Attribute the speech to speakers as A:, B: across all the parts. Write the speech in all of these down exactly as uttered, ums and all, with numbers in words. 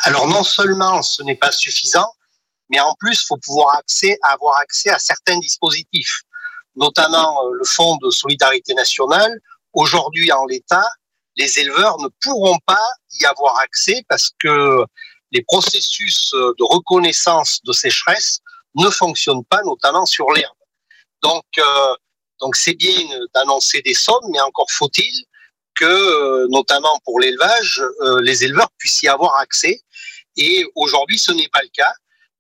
A: Alors non seulement ce n'est pas suffisant, mais en plus il faut pouvoir accès, avoir accès à certains dispositifs, notamment le Fonds de solidarité nationale. Aujourd'hui, en l'état, les éleveurs ne pourront pas y avoir accès parce que les processus de reconnaissance de sécheresse ne fonctionnent pas, notamment sur l'herbe. Donc, euh, donc c'est bien d'annoncer des sommes, mais encore faut-il que, euh, notamment pour l'élevage, euh, les éleveurs puissent y avoir accès. Et aujourd'hui, ce n'est pas le cas.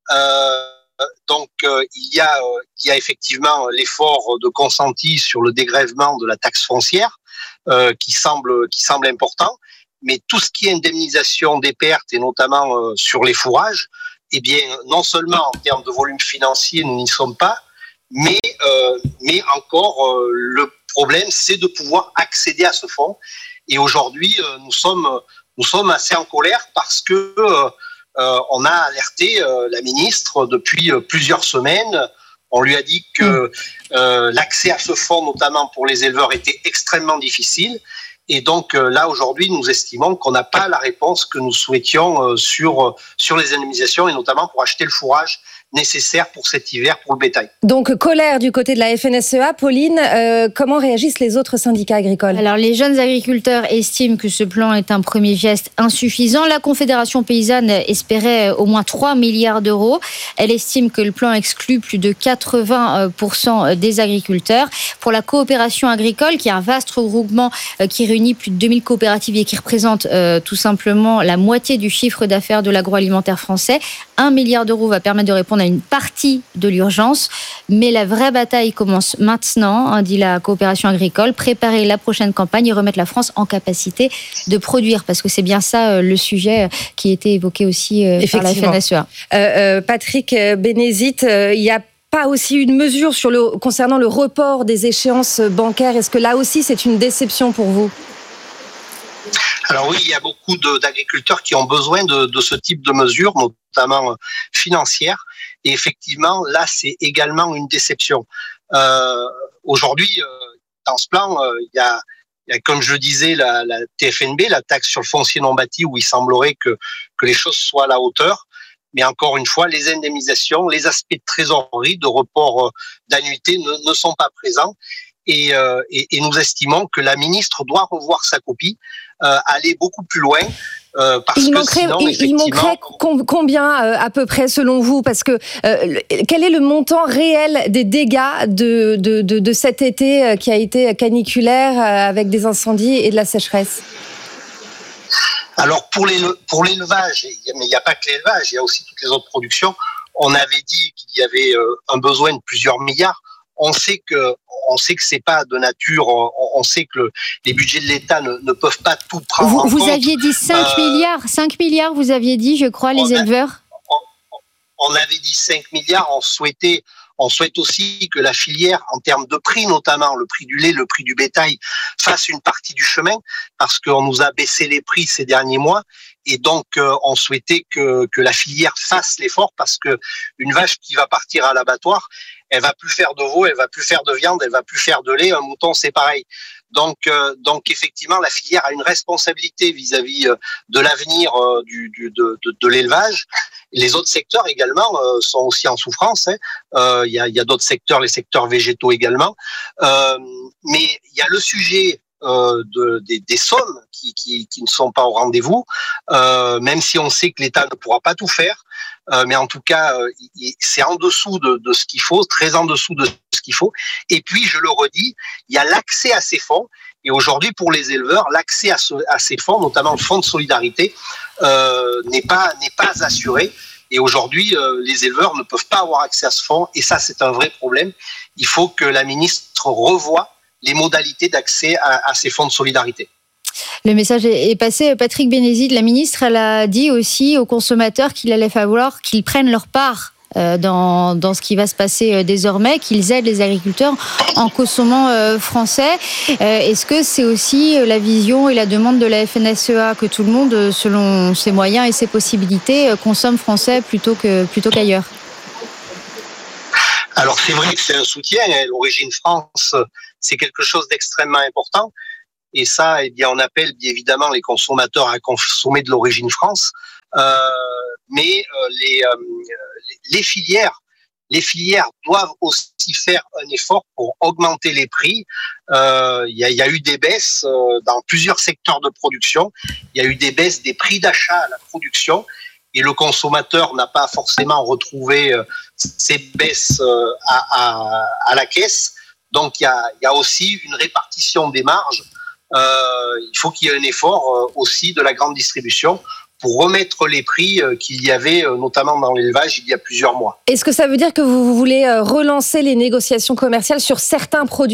A: Euh, donc, euh, il y a, euh, il y a effectivement l'effort de consenti sur le dégrèvement de la taxe foncière euh, qui semble, qui semble important. Mais tout ce qui est indemnisation des pertes, et notamment euh, sur les fourrages, eh bien, non seulement en termes de volume financier, nous n'y sommes pas, mais, euh, mais encore, euh, le problème, c'est de pouvoir accéder à ce fonds. Et aujourd'hui, euh, nous sommes, nous sommes assez en colère parce que euh, euh, on a alerté euh, la ministre depuis euh, plusieurs semaines. On lui a dit que euh, l'accès à ce fonds, notamment pour les éleveurs, était extrêmement difficile. Et donc euh, là, aujourd'hui, nous estimons qu'on n'a pas la réponse que nous souhaitions euh, sur, euh, sur les indemnisations et notamment pour acheter le fourrage nécessaire pour cet hiver pour le bétail.
B: Donc colère du côté de la F N S E A. Pauline, euh, comment réagissent les autres syndicats agricoles ?
C: Alors les jeunes agriculteurs estiment que ce plan est un premier geste insuffisant. La Confédération paysanne espérait au moins trois milliards d'euros. Elle estime que le plan exclut plus de quatre-vingts pour cent des agriculteurs. Pour la coopération agricole, qui est un vaste regroupement qui réunit plus de deux mille coopératives et qui représente euh, tout simplement la moitié du chiffre d'affaires de l'agroalimentaire français, un milliard d'euros va permettre de répondre à une partie de l'urgence, mais la vraie bataille commence maintenant, hein, dit la coopération agricole, préparer la prochaine campagne et remettre la France en capacité de produire, parce que c'est bien ça euh, le sujet qui a été évoqué aussi euh, par la F N S E A.
B: Euh, euh, Patrick Bénézit, il euh, y a pas aussi une mesure sur le, concernant le report des échéances bancaires. Est-ce que là aussi c'est une déception pour vous ?
A: Alors oui, il y a beaucoup de, d'agriculteurs qui ont besoin de, de ce type de mesures, notamment financières. Et effectivement, là, c'est également une déception. Euh, aujourd'hui, euh, dans ce plan, euh, il y a, il y a, comme je le disais, la, la T F N B, la taxe sur le foncier non bâti, où il semblerait que, que les choses soient à la hauteur. Mais encore une fois, les indemnisations, les aspects de trésorerie, de report d'annuité ne, ne sont pas présents. Et, euh, et, et nous estimons que la ministre doit revoir sa copie, euh, aller beaucoup plus loin. Euh, parce
B: il,
A: que
B: manquerait,
A: sinon,
B: il, il
A: effectivement...
B: manquerait combien euh, à peu près selon vous ? Parce que euh, quel est le montant réel des dégâts de, de, de, de cet été euh, qui a été caniculaire euh, avec des incendies et de la sécheresse ?
A: Alors pour, les, pour l'élevage, mais il n'y a pas que l'élevage, il y a aussi toutes les autres productions. On avait dit qu'il y avait euh, un besoin de plusieurs milliards. On sait que on sait que c'est pas de nature. On, on sait que le, les budgets de l'État ne, ne peuvent pas tout prendre
C: vous,
A: en
C: vous
A: compte.
C: Vous aviez dit cinq euh, milliards, cinq milliards. Vous aviez dit, je crois, les éleveurs.
A: A, on, on avait dit cinq milliards. On souhaitait, on souhaite aussi que la filière, en termes de prix notamment, le prix du lait, le prix du bétail, fasse une partie du chemin, parce qu'on nous a baissé les prix ces derniers mois. Et donc, euh, on souhaitait que, que la filière fasse l'effort, parce que une vache qui va partir à l'abattoir, elle va plus faire de veau, elle va plus faire de viande, elle va plus faire de lait. Un mouton, c'est pareil. Donc, euh, donc effectivement, la filière a une responsabilité vis-à-vis euh, de l'avenir euh, du, du, de, de, de l'élevage. Les autres secteurs également euh, sont aussi en souffrance. Il hein. euh, y a, y a d'autres secteurs, les secteurs végétaux également. Euh, mais il y a le sujet euh, de, des, des sommes qui, qui, qui ne sont pas au rendez-vous, euh, même si on sait que l'État ne pourra pas tout faire. Euh, mais en tout cas, euh, c'est en dessous de, de ce qu'il faut, très en dessous de ce qu'il faut. Et puis, je le redis, il y a l'accès à ces fonds. Et aujourd'hui, pour les éleveurs, l'accès à, ce, à ces fonds, notamment le fonds de solidarité, euh, n'est pas, n'est pas assuré. Et aujourd'hui, euh, les éleveurs ne peuvent pas avoir accès à ce fonds. Et ça, c'est un vrai problème. Il faut que la ministre revoie les modalités d'accès à, à ces fonds de solidarité.
C: Le message est passé. Patrick Bénézit, la ministre, elle a dit aussi aux consommateurs qu'il allait falloir qu'ils prennent leur part dans, dans ce qui va se passer désormais, qu'ils aident les agriculteurs en consommant français. Est-ce que c'est aussi la vision et la demande de la F N S E A que tout le monde, selon ses moyens et ses possibilités, consomme français plutôt que, plutôt qu'ailleurs ?
A: Alors c'est vrai que c'est un soutien. L'origine France, c'est quelque chose d'extrêmement important. Et ça, eh bien, on appelle bien évidemment les consommateurs à consommer de l'origine France. Euh, mais euh, les, euh, les filières, les filières doivent aussi faire un effort pour augmenter les prix. Euh, il y a, il y a eu des baisses euh, dans plusieurs secteurs de production. Il y a eu des baisses des prix d'achat à la production. Et le consommateur n'a pas forcément retrouvé euh, ces baisses euh, à, à, à la caisse. Donc, il y a, il y a aussi une répartition des marges. Euh, il faut qu'il y ait un effort euh, aussi de la grande distribution pour remettre les prix euh, qu'il y avait, euh, notamment dans l'élevage, il y a plusieurs mois.
B: Est-ce que ça veut dire que vous voulez relancer les négociations commerciales sur certains produits ?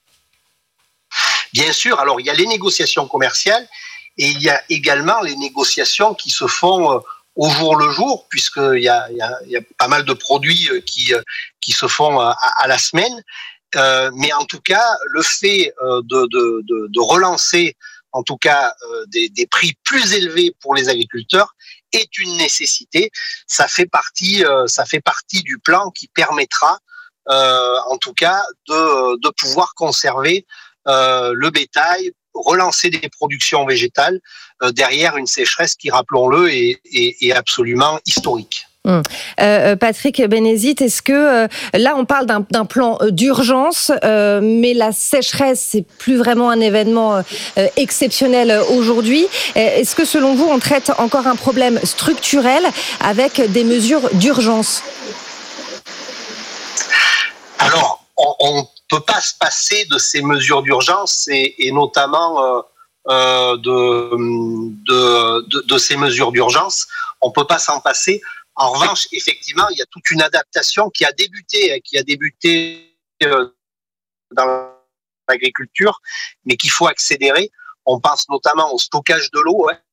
A: Bien sûr. Alors, il y a les négociations commerciales et il y a également les négociations qui se font... Euh, au jour le jour, puisqu'il y a, il y a, il y a pas mal de produits qui, qui se font à, à la semaine. Euh, mais en tout cas, le fait de, de, de, de relancer, en tout cas, des, des prix plus élevés pour les agriculteurs est une nécessité. Ça fait partie, ça fait partie du plan qui permettra, euh, en tout cas, de, de pouvoir conserver euh, le bétail, relancer des productions végétales euh, derrière une sécheresse qui, rappelons-le, est, est, est absolument historique.
B: Hum. Euh, Patrick Bénézit, est-ce que euh, là on parle d'un, d'un plan d'urgence, euh, mais la sécheresse c'est plus vraiment un événement euh, exceptionnel aujourd'hui. Est-ce que selon vous on traite encore un problème structurel avec des mesures d'urgence ?
A: Alors, on ne peut pas se passer de ces mesures d'urgence et, et notamment euh, euh, de, de, de, de ces mesures d'urgence. On ne peut pas s'en passer. En revanche, effectivement, il y a toute une adaptation qui a débuté, qui a débuté euh, dans l'agriculture, mais qu'il faut accélérer. On pense notamment au stockage de l'eau, hein.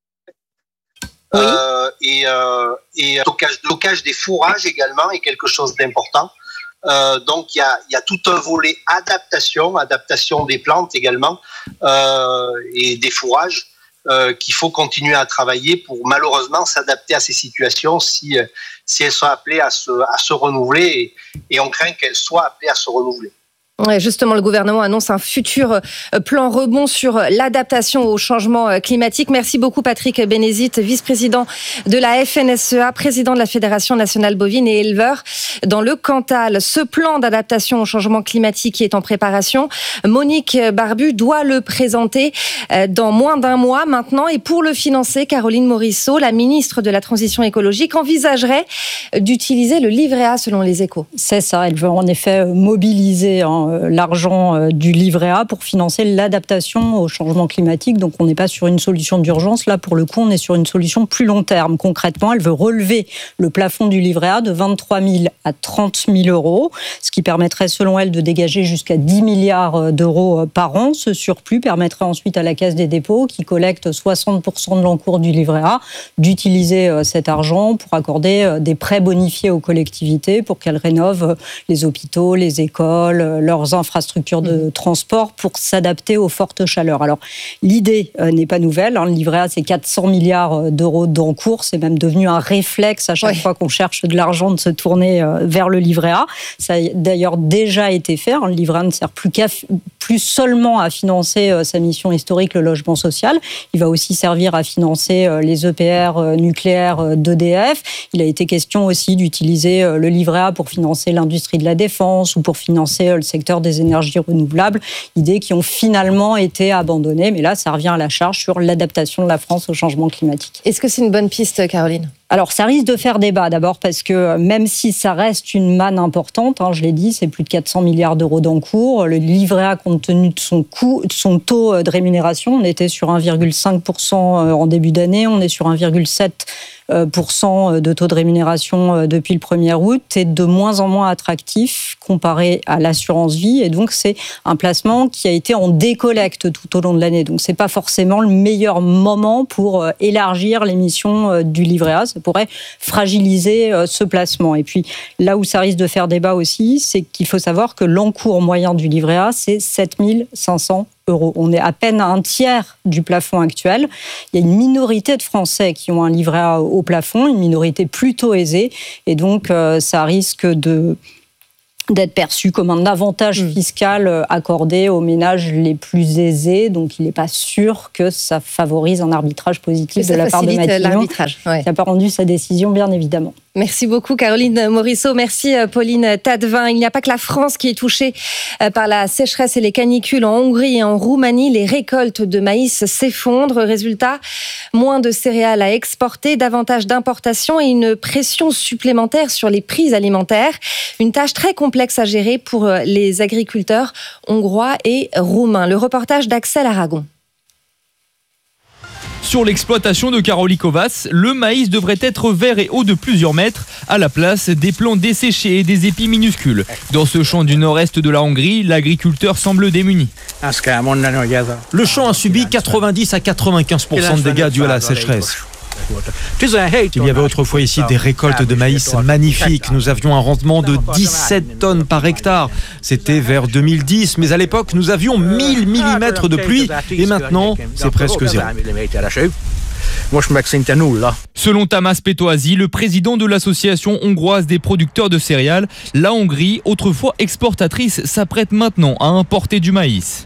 A: Oui. Euh, et, euh, et stockage, stockage des fourrages également est quelque chose d'important. Euh, donc il y a, y a tout un volet adaptation, adaptation des plantes également euh, et des fourrages euh, qu'il faut continuer à travailler pour malheureusement s'adapter à ces situations si, si elles sont appelées à se, à se renouveler et, et on craint qu'elles soient appelées à se renouveler.
B: Ouais, justement, le gouvernement annonce un futur plan rebond sur l'adaptation au changement climatique. Merci beaucoup Patrick Bénézit, vice-président de la F N S E A, président de la Fédération nationale bovine et éleveur dans le Cantal. Ce plan d'adaptation au changement climatique qui est en préparation, Monique Barbu doit le présenter dans moins d'un mois maintenant. Et pour le financer, Caroline Morisseau, la ministre de la Transition écologique, envisagerait d'utiliser le livret A selon les Échos.
D: C'est ça, elle veut en effet mobiliser hein, l'argent du livret A pour financer l'adaptation au changement climatique. Donc on n'est pas sur une solution d'urgence. Là, pour le coup, on est sur une solution plus long terme. Concrètement, elle veut relever le plafond du livret A de vingt-trois mille à trente mille euros, ce qui permettrait, selon elle, de dégager jusqu'à dix milliards d'euros par an. Ce surplus permettrait ensuite à la Caisse des dépôts, qui collecte soixante pour cent de l'encours du livret A, d'utiliser cet argent pour accorder des prêts bonifiés aux collectivités pour qu'elles rénovent les hôpitaux, les écoles, leurs infrastructures de transport pour s'adapter aux fortes chaleurs. Alors, l'idée euh, n'est pas nouvelle. Hein. Le livret A, c'est quatre cents milliards d'euros d'encours. C'est même devenu un réflexe à chaque oui. fois qu'on cherche de l'argent de se tourner euh, vers le livret A. Ça a d'ailleurs déjà été fait. Hein. Le livret A ne sert plus, qu'à, plus seulement à financer euh, sa mission historique, le logement social. Il va aussi servir à financer euh, les E P R euh, nucléaires euh, d'E D F. Il a été question aussi d'utiliser euh, le livret A pour financer l'industrie de la défense ou pour financer euh, le secteur des énergies renouvelables, idées qui ont finalement été abandonnées. Mais là, ça revient à la charge sur l'adaptation de la France au changement climatique.
B: Est-ce que c'est une bonne piste, Caroline ?
D: Alors, ça risque de faire débat, d'abord parce que même si ça reste une manne importante, hein, je l'ai dit, c'est plus de quatre cents milliards d'euros d'encours. Le livret A, compte tenu de son coût, de son taux de rémunération, on était sur un virgule cinq pour cent en début d'année, on est sur un virgule sept pour cent de taux de rémunération depuis le premier août, est de moins en moins attractif comparé à l'assurance vie. Et donc, c'est un placement qui a été en décollecte tout au long de l'année. Donc, c'est pas forcément le meilleur moment pour élargir l'émission du livret A. Ça pourrait fragiliser ce placement. Et puis, là où ça risque de faire débat aussi, c'est qu'il faut savoir que l'encours moyen du livret A, c'est sept mille cinq cents euros. On est à peine à un tiers du plafond actuel. Il y a une minorité de Français qui ont un livret A au plafond, une minorité plutôt aisée. Et donc, ça risque de... d'être perçu comme un avantage mmh. fiscal accordé aux ménages les plus aisés. Donc, il n'est pas sûr que ça favorise un arbitrage positif de la part de Matignon, ouais. qui n'a pas rendu sa décision, bien évidemment.
B: Merci beaucoup, Caroline Morisseau. Merci, Pauline Tadevin. Il n'y a pas que la France qui est touchée par la sécheresse et les canicules. En Hongrie et en Roumanie, les récoltes de maïs s'effondrent. Résultat, moins de céréales à exporter, davantage d'importations et une pression supplémentaire sur les prix alimentaires. Une tâche très complexe à gérer pour les agriculteurs hongrois et roumains. Le reportage d'Axel Aragon.
E: Sur l'exploitation de Karolíkovas, le maïs devrait être vert et haut de plusieurs mètres, à la place des plants desséchés et des épis minuscules. Dans ce champ du nord-est de la Hongrie, l'agriculteur semble démuni.
F: Le champ a subi quatre-vingt-dix à quatre-vingt-quinze pour cent de dégâts dus à la sécheresse. Il y avait autrefois ici des récoltes de maïs magnifiques. Nous avions un rendement de dix-sept tonnes par hectare. C'était vers deux mille dix, mais à l'époque, nous avions mille millimètres de pluie et maintenant, c'est presque zéro.
E: Selon Tamás Pétoásy, le président de l'association hongroise des producteurs de céréales, la Hongrie, autrefois exportatrice, s'apprête maintenant à importer du maïs.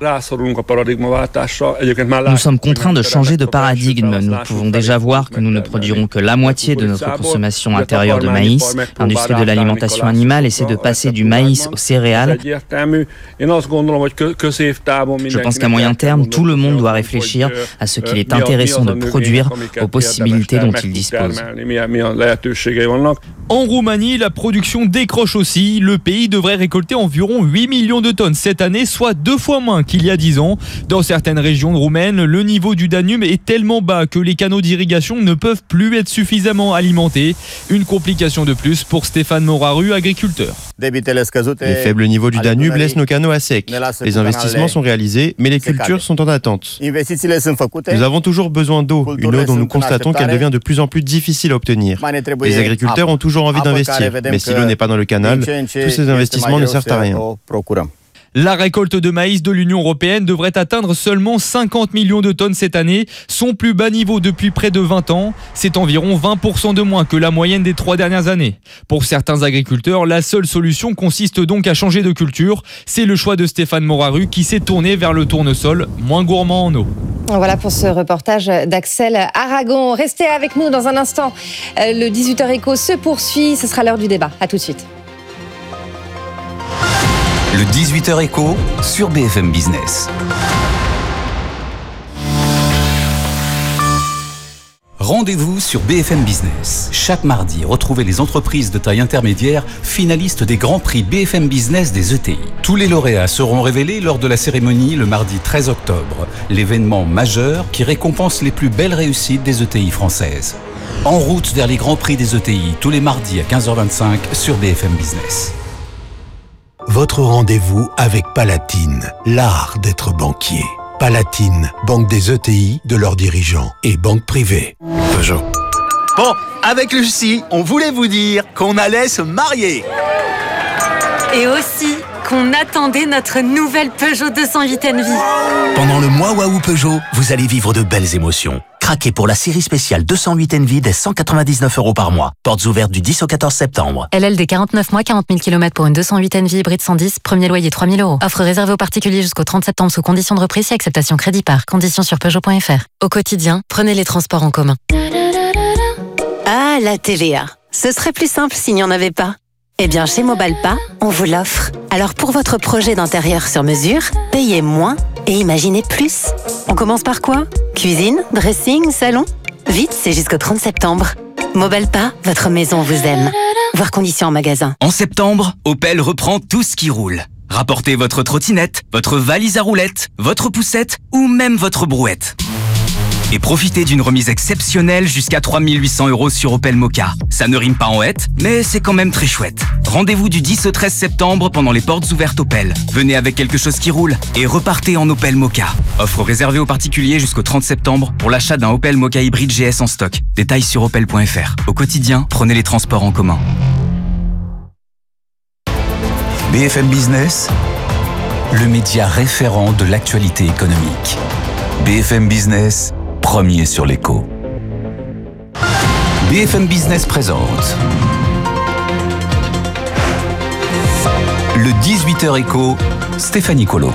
G: Nous sommes contraints de changer de paradigme. Nous pouvons déjà voir que nous ne produirons que la moitié de notre consommation intérieure de maïs. L'industrie de l'alimentation animale essaie de passer du maïs aux céréales. Je pense qu'à moyen terme, tout le monde doit réfléchir à ce qu'il est intéressant de produire, aux possibilités dont il dispose.
E: En Roumanie, la production décroche aussi. Le pays devrait récolter environ huit millions de tonnes cette année, soit deux fois moins qu'il y a dix ans. Dans certaines régions roumaines, le niveau du Danube est tellement bas que les canaux d'irrigation ne peuvent plus être suffisamment alimentés. Une complication de plus pour Stéphane Moraru, agriculteur.
H: Les faibles niveaux du Danube laissent nos canaux à sec. Les investissements sont réalisés, mais les cultures sont en attente. Nous avons toujours besoin d'eau, une eau dont nous constatons qu'elle devient de plus en plus difficile à obtenir. Les agriculteurs ont toujours envie d'investir, mais si l'eau n'est pas dans le canal, tous ces investissements ne servent à rien.
E: La récolte de maïs de l'Union européenne devrait atteindre seulement cinquante millions de tonnes cette année, son plus bas niveau depuis près de vingt ans. C'est environ vingt pour cent de moins que la moyenne des trois dernières années. Pour certains agriculteurs, la seule solution consiste donc à changer de culture. C'est le choix de Stéphane Moraru qui s'est tourné vers le tournesol, moins gourmand en eau.
B: Voilà pour ce reportage d'Axel Aragon. Restez avec nous dans un instant. Le dix-huit heures Éco se poursuit. Ce sera l'heure du débat. À tout de suite.
I: Le dix-huit heures Éco sur B F M Business. Rendez-vous sur B F M Business. Chaque mardi, retrouvez les entreprises de taille intermédiaire finalistes des grands prix B F M Business des E T I. Tous les lauréats seront révélés lors de la cérémonie le mardi treize octobre, l'événement majeur qui récompense les plus belles réussites des E T I françaises. En route vers les grands prix des E T I, tous les mardis à quinze heures vingt-cinq sur B F M Business.
J: Votre rendez-vous avec Palatine, l'art d'être banquier. Palatine, banque des E T I, de leurs dirigeants et banque privée. Peugeot.
K: Bon, avec Lucie, on voulait vous dire qu'on allait se marier.
L: Et aussi qu'on attendait notre nouvelle Peugeot deux cent huit Envy.
K: Pendant le mois Waouh Peugeot, vous allez vivre de belles émotions. Craquez pour la série spéciale deux cent huit Envy dès cent quatre-vingt-dix-neuf euros par mois. Portes ouvertes du dix au quatorze septembre.
M: L L D quarante-neuf mois, quarante mille kilomètres pour une deux cent huit Envy hybride cent dix, premier loyer trois mille euros. Offre réservée aux particuliers jusqu'au trente septembre sous conditions de reprise et acceptation crédit par. Conditions sur Peugeot point F R. Au quotidien, prenez les transports en commun.
L: Ah, la T V A. Ce serait plus simple s'il n'y en avait pas. Eh bien, chez Mobalpa, on vous l'offre. Alors pour votre projet d'intérieur sur mesure, payez moins et imaginez plus. On commence par quoi? Cuisine, dressing, salon? Vite, c'est jusqu'au trente septembre. Mobalpa, votre maison vous aime. Voir conditions en magasin.
N: En septembre, Opel reprend tout ce qui roule. Rapportez votre trottinette, votre valise à roulettes, votre poussette ou même votre brouette. Et profitez d'une remise exceptionnelle jusqu'à trois mille huit cents euros sur Opel Mokka. Ça ne rime pas en hête, mais c'est quand même très chouette. Rendez-vous du dix au treize septembre pendant les portes ouvertes Opel. Venez avec quelque chose qui roule et repartez en Opel Mokka. Offre réservée aux particuliers jusqu'au trente septembre pour l'achat d'un Opel Mokka hybride G S en stock. Détails sur opel point F R. Au quotidien, prenez les transports en commun.
I: B F M Business, le média référent de l'actualité économique. B F M Business, premier sur l'écho. B F M Business présente Le dix-huit heures éco, Stéphanie Colo.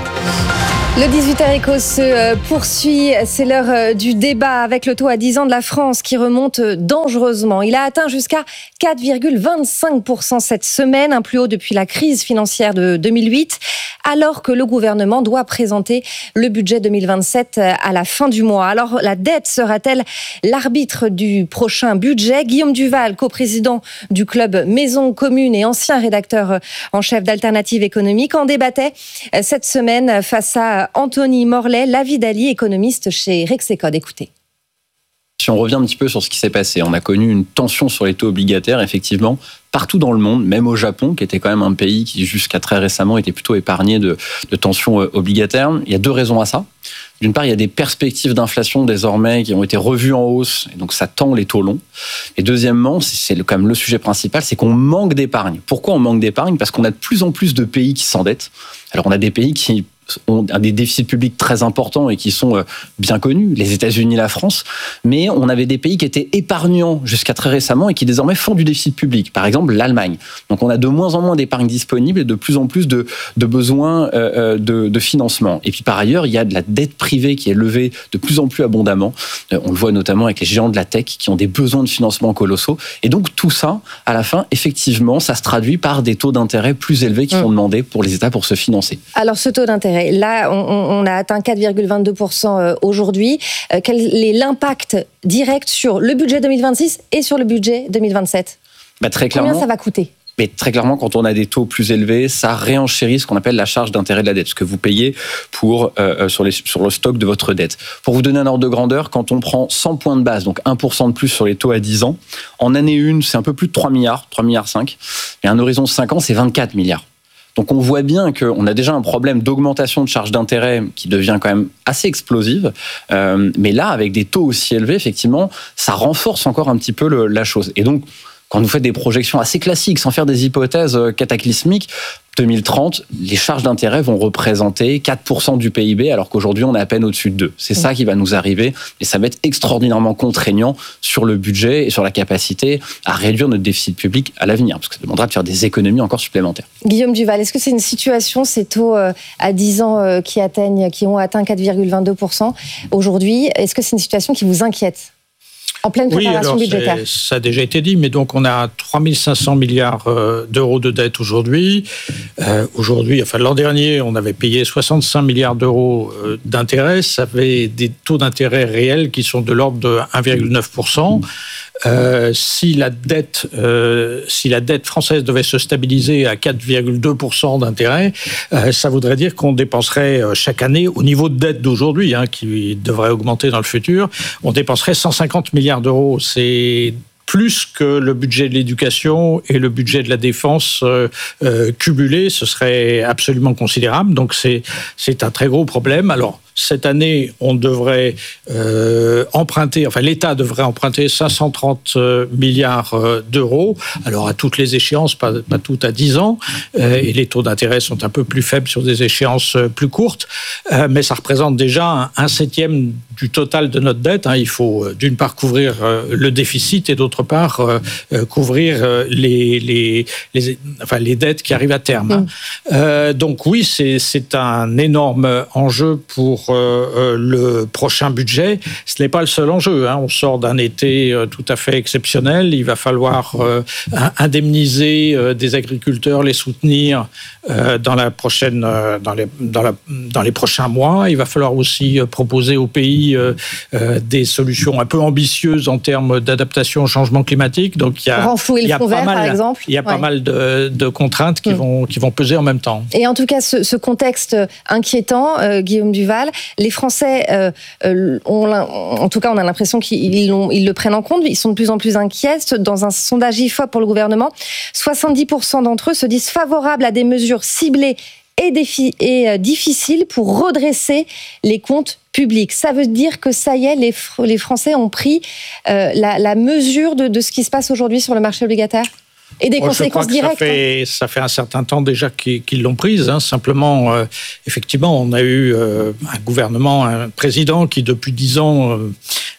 B: Le dix-huit heures éco se poursuit, c'est l'heure du débat avec le taux à dix ans de la France qui remonte dangereusement. Il a atteint jusqu'à quatre virgule vingt-cinq pour cent cette semaine, un plus haut depuis la crise financière de deux mille huit, alors que le gouvernement doit présenter le budget deux mille vingt-sept à la fin du mois. Alors la dette sera-t-elle l'arbitre du prochain budget ? Guillaume Duval, coprésident du club Maison Commune et ancien rédacteur en chef d'Alternative économique, en débattait cette semaine face à Anthony Morlet, Lavi Dali, économiste chez Rexecode. Écoutez.
O: Si on revient un petit peu sur ce qui s'est passé, on a connu une tension sur les taux obligataires, effectivement, partout dans le monde, même au Japon, qui était quand même un pays qui, jusqu'à très récemment, était plutôt épargné de, de tensions obligataires. Il y a deux raisons à ça. D'une part, il y a des perspectives d'inflation désormais qui ont été revues en hausse, et donc ça tend les taux longs. Et deuxièmement, c'est quand même le sujet principal, c'est qu'on manque d'épargne. Pourquoi on manque d'épargne ? Parce qu'on a de plus en plus de pays qui s'endettent. Alors on a des pays qui ont des déficits publics très importants et qui sont bien connus, les États-Unis, la France, mais on avait des pays qui étaient épargnants jusqu'à très récemment et qui désormais font du déficit public. Par exemple, l'Allemagne. Donc on a de moins en moins d'épargne disponible et de plus en plus de, de besoins euh, de, de financement. Et puis par ailleurs, il y a de la dette privée qui est levée de plus en plus abondamment. Euh, on le voit notamment avec les géants de la tech qui ont des besoins de financement colossaux. Et donc tout ça, à la fin, effectivement, ça se traduit par des taux d'intérêt plus élevés qui sont demandés pour les États pour se financer.
B: Alors ce taux d'intérêt, là, on, on a atteint quatre virgule vingt-deux pour cent aujourd'hui. Quel est l'impact direct sur le budget deux mille vingt-six et sur le budget deux mille vingt-sept ?
O: Bah, très clairement,
B: combien ça va coûter ?
O: Mais très clairement, quand on a des taux plus élevés, ça réenchérit ce qu'on appelle la charge d'intérêt de la dette, ce que vous payez pour, euh, sur, les, sur le stock de votre dette. Pour vous donner un ordre de grandeur, quand on prend cent points de base, donc un pour cent de plus sur les taux à dix ans, en année une, c'est un peu plus de trois milliards, trois virgule cinq milliards, et un horizon de cinq ans, c'est vingt-quatre milliards. Donc on voit bien qu'on a déjà un problème d'augmentation de charge d'intérêt qui devient quand même assez explosive. Euh, mais là, avec des taux aussi élevés, effectivement, ça renforce encore un petit peu le, la chose. Et donc, quand vous faites des projections assez classiques, sans faire des hypothèses cataclysmiques, deux mille trente, les charges d'intérêt vont représenter quatre pour cent du P I B, alors qu'aujourd'hui, on est à peine au-dessus de deux. C'est ça qui va nous arriver, et ça va être extraordinairement contraignant sur le budget et sur la capacité à réduire notre déficit public à l'avenir, parce que ça demandera de faire des économies encore supplémentaires.
B: Guillaume Duval, est-ce que c'est une situation, ces taux à dix ans qui atteignent, qui ont atteint quatre virgule vingt-deux pour cent aujourd'hui, est-ce que c'est une situation qui vous inquiète ? En pleine préparation
P: oui, alors,
B: budgétaire.
P: Ça a déjà été dit, mais donc on a trois mille cinq cents milliards d'euros de dette aujourd'hui. Euh, aujourd'hui, enfin l'an dernier, on avait payé soixante-cinq milliards d'euros d'intérêt. Ça avait des taux d'intérêt réels qui sont de l'ordre de un virgule neuf pour cent. Euh, si la dette, euh, si la dette française devait se stabiliser à quatre virgule deux pour cent d'intérêt, euh, ça voudrait dire qu'on dépenserait euh, chaque année, au niveau de dette d'aujourd'hui, hein, qui devrait augmenter dans le futur, on dépenserait cent cinquante milliards d'euros. C'est plus que le budget de l'éducation et le budget de la défense euh, euh, cumulés, ce serait absolument considérable. Donc c'est c'est un très gros problème. Alors cette année, on devrait euh, emprunter, enfin l'État devrait emprunter cinq cent trente milliards d'euros. Alors à toutes les échéances, pas, pas toutes à dix ans, euh, et les taux d'intérêt sont un peu plus faibles sur des échéances plus courtes, euh, mais ça représente déjà un, un septième du total de notre dette. Hein. Il faut d'une part couvrir euh, le déficit et d'autre part euh, couvrir euh, les, les, les, enfin, les dettes qui arrivent à terme. Mmh. Euh, donc oui, c'est, c'est un énorme enjeu pour Euh, le prochain budget. Ce n'est pas le seul enjeu. Hein. On sort d'un été euh, tout à fait exceptionnel. Il va falloir euh, indemniser euh, des agriculteurs, les soutenir euh, dans la prochaine, euh, dans les, dans la, dans les prochains mois. Il va falloir aussi euh, proposer au pays euh, euh, des solutions un peu ambitieuses en termes d'adaptation au changement climatique. Donc il y a,
B: renflouer
P: il y a
B: le fonds
P: pas
B: vert,
P: mal,
B: par exemple.
P: Il y a pas
B: ouais.
P: mal de, de contraintes qui, mmh. vont, qui vont peser en même temps.
B: Et en tout cas, ce, ce contexte inquiétant, euh, Guillaume Duval, les Français, euh, euh, ont, en tout cas, on a l'impression qu'ils ils le prennent en compte. Ils sont de plus en plus inquiets. Dans un sondage I F O P pour le gouvernement, soixante-dix pour cent d'entre eux se disent favorables à des mesures ciblées et, défi- et euh, difficiles pour redresser les comptes publics. Ça veut dire que ça y est, les, les Français ont pris euh, la, la mesure de, de ce qui se passe aujourd'hui sur le marché obligataire ? Et des
P: Moi,
B: conséquences
P: je crois que
B: directes.
P: Ça fait, ça fait un certain temps déjà qu'ils, qu'ils l'ont prise. Hein. Simplement, euh, effectivement, on a eu euh, un gouvernement, un président qui, depuis dix ans, euh,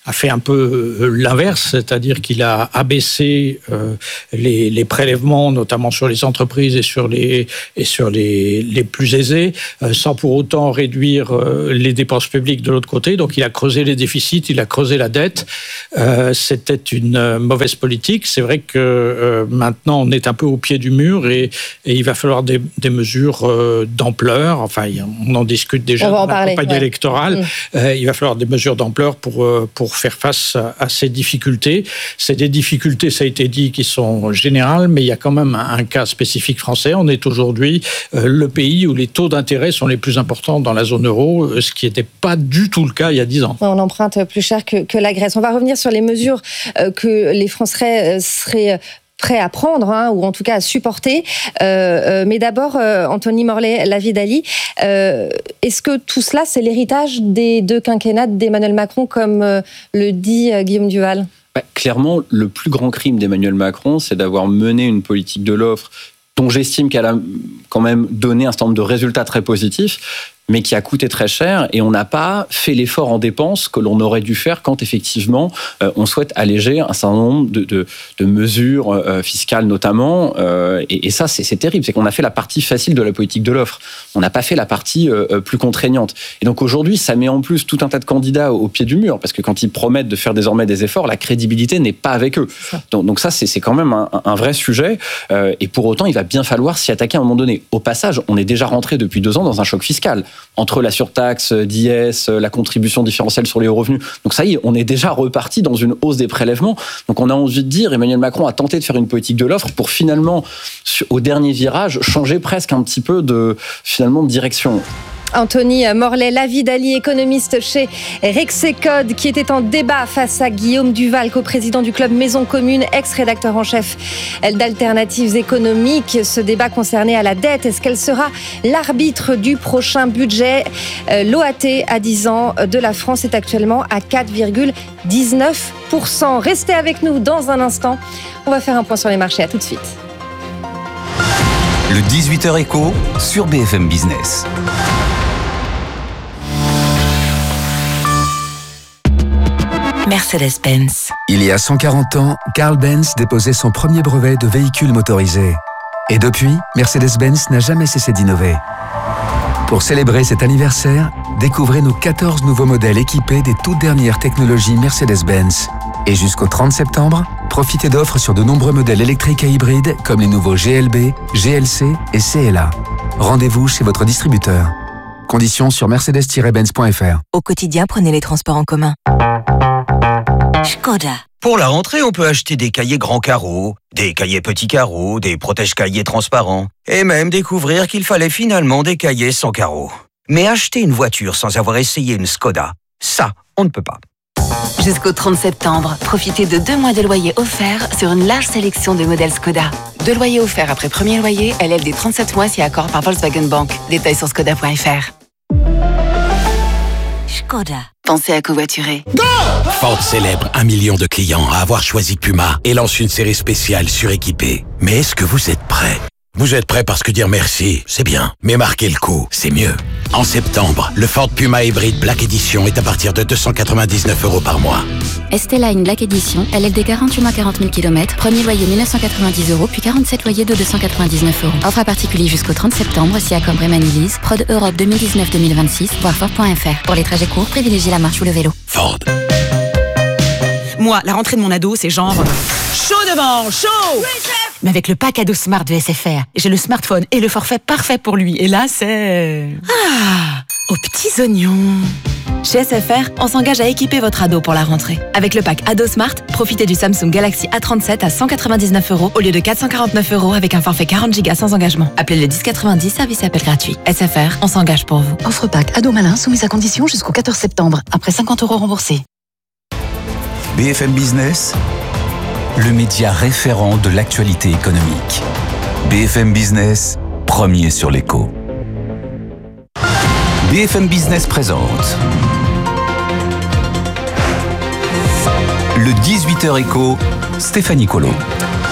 P: a fait un peu l'inverse, c'est-à-dire qu'il a abaissé euh, les, les prélèvements, notamment sur les entreprises et sur les, et sur les, les plus aisés, euh, sans pour autant réduire euh, les dépenses publiques de l'autre côté. Donc il a creusé les déficits, il a creusé la dette. Euh, c'était une euh, mauvaise politique. C'est vrai que euh, maintenant on est un peu au pied du mur et, et il va falloir des, des mesures euh, d'ampleur. Enfin, on en discute déjà dans la campagne ouais. électorale. Mmh. Euh, il va falloir des mesures d'ampleur pour, euh, pour faire face à, à ces difficultés. C'est des difficultés, ça a été dit, qui sont générales, mais il y a quand même un, un cas spécifique français. On est aujourd'hui euh, le pays où les taux d'intérêt sont les plus importants dans la zone euro, ce qui n'était pas du tout le cas il y a dix ans.
B: On emprunte plus cher que, que la Grèce. On va revenir sur les mesures euh, que les Français euh, seraient prêts à prendre, hein, ou en tout cas à supporter. Euh, euh, mais d'abord, euh, Anthony Morlet-Lavidali, euh, est-ce que tout cela, c'est l'héritage des deux quinquennats d'Emmanuel Macron, comme euh, le dit euh, Guillaume Duval ?
O: Bah, clairement, le plus grand crime d'Emmanuel Macron, c'est d'avoir mené une politique de l'offre dont j'estime qu'elle a quand même donné un certain nombre de résultats très positifs, mais qui a coûté très cher, et on n'a pas fait l'effort en dépenses que l'on aurait dû faire quand effectivement euh, on souhaite alléger un certain nombre de, de, de mesures euh, fiscales notamment, euh, et, et ça c'est, c'est terrible, c'est qu'on a fait la partie facile de la politique de l'offre, on n'a pas fait la partie euh, plus contraignante. Et donc aujourd'hui ça met en plus tout un tas de candidats au, au pied du mur, parce que quand ils promettent de faire désormais des efforts, la crédibilité n'est pas avec eux. Donc, donc ça c'est, c'est quand même un, un vrai sujet, euh, et pour autant il va bien falloir s'y attaquer à un moment donné. Au passage, on est déjà rentré depuis deux ans dans un choc fiscal, entre la surtaxe d'I S, la contribution différentielle sur les hauts revenus. Donc ça y est, on est déjà reparti dans une hausse des prélèvements. Donc on a envie de dire, Emmanuel Macron a tenté de faire une politique de l'offre pour finalement, au dernier virage, changer presque un petit peu de, finalement, de direction.
B: Anthony Morlet-Lavidali, économiste chez Rexecode, qui était en débat face à Guillaume Duval, co-président du club Maison Commune, ex-rédacteur en chef d'Alternatives économiques. Ce débat concernait à la dette. Est-ce qu'elle sera l'arbitre du prochain budget ? L'O A T à dix ans de la France est actuellement à quatre virgule dix-neuf pour cent. Restez avec nous dans un instant. On va faire un point sur les marchés. À tout de suite.
N: Le dix-huit heures éco sur B F M Business.
Q: Mercedes-Benz. Il y a cent quarante ans, Carl Benz déposait son premier brevet de véhicule motorisé. Et depuis, Mercedes-Benz n'a jamais cessé d'innover. Pour célébrer cet anniversaire, découvrez nos quatorze nouveaux modèles équipés des toutes dernières technologies Mercedes-Benz. Et jusqu'au trente septembre, profitez d'offres sur de nombreux modèles électriques et hybrides comme les nouveaux G L B, G L C et C L A. Rendez-vous chez votre distributeur. Conditions sur mercedes tiret benz point f r.
R: Au quotidien, prenez les transports en commun. Škoda.
S: Pour la rentrée, on peut acheter des cahiers grands carreaux, des cahiers petits carreaux, des protège-cahiers transparents, et même découvrir qu'il fallait finalement des cahiers sans carreaux. Mais acheter une voiture sans avoir essayé une Škoda, ça, on ne peut pas.
R: Jusqu'au trente septembre, profitez de deux mois de loyer offerts sur une large sélection de modèles Škoda. Deux loyers offerts après premier loyer, L L D trente-sept mois si accord par Volkswagen Bank. Détails sur škoda point f r. Škoda. Pensez à covoiturer.
J: Go! Ford célèbre un million de clients à avoir choisi Puma et lance une série spéciale suréquipée. Mais est-ce que vous êtes prêts? Vous êtes prêts parce que dire merci, c'est bien. Mais marquer le coup, c'est mieux. En septembre, le Ford Puma Hybrid Black Edition est à partir de deux cent quatre-vingt-dix-neuf euros par mois.
T: Esteline Black Edition, L L D quarante-huit mois quarante mille kilomètres, premier loyer mille neuf cent quatre-vingt-dix euros, puis quarante-sept loyers de deux cent quatre-vingt-dix-neuf euros. Offre à particulier jusqu'au trente septembre, si accord Bremen Lease, Prod Europe deux mille dix-neuf deux mille vingt-six, voir Ford point f r. Pour les trajets courts, privilégiez la marche ou le vélo.
J: Ford.
U: Moi, la rentrée de mon ado, c'est genre chaud devant, chaud. Mais avec le pack ado Smart de S F R, j'ai le smartphone et le forfait parfait pour lui. Et là, c'est... Ah, aux petits oignons.
V: Chez S F R, on s'engage à équiper votre ado pour la rentrée. Avec le pack Ado Smart, profitez du Samsung Galaxy A trente-sept à cent quatre-vingt-dix-neuf euros au lieu de quatre cent quarante-neuf euros avec un forfait quarante gigas sans engagement. Appelez le dix quatre-vingt-dix, service et appel gratuit. S F R, on s'engage pour vous.
W: Offre pack Ado Malin soumise à condition jusqu'au quatorze septembre, après cinquante euros remboursés.
N: B F M Business, le média référent de l'actualité économique. B F M Business, premier sur l'écho. B F M Business présente le dix-huit heures écho, Stéphanie Colo.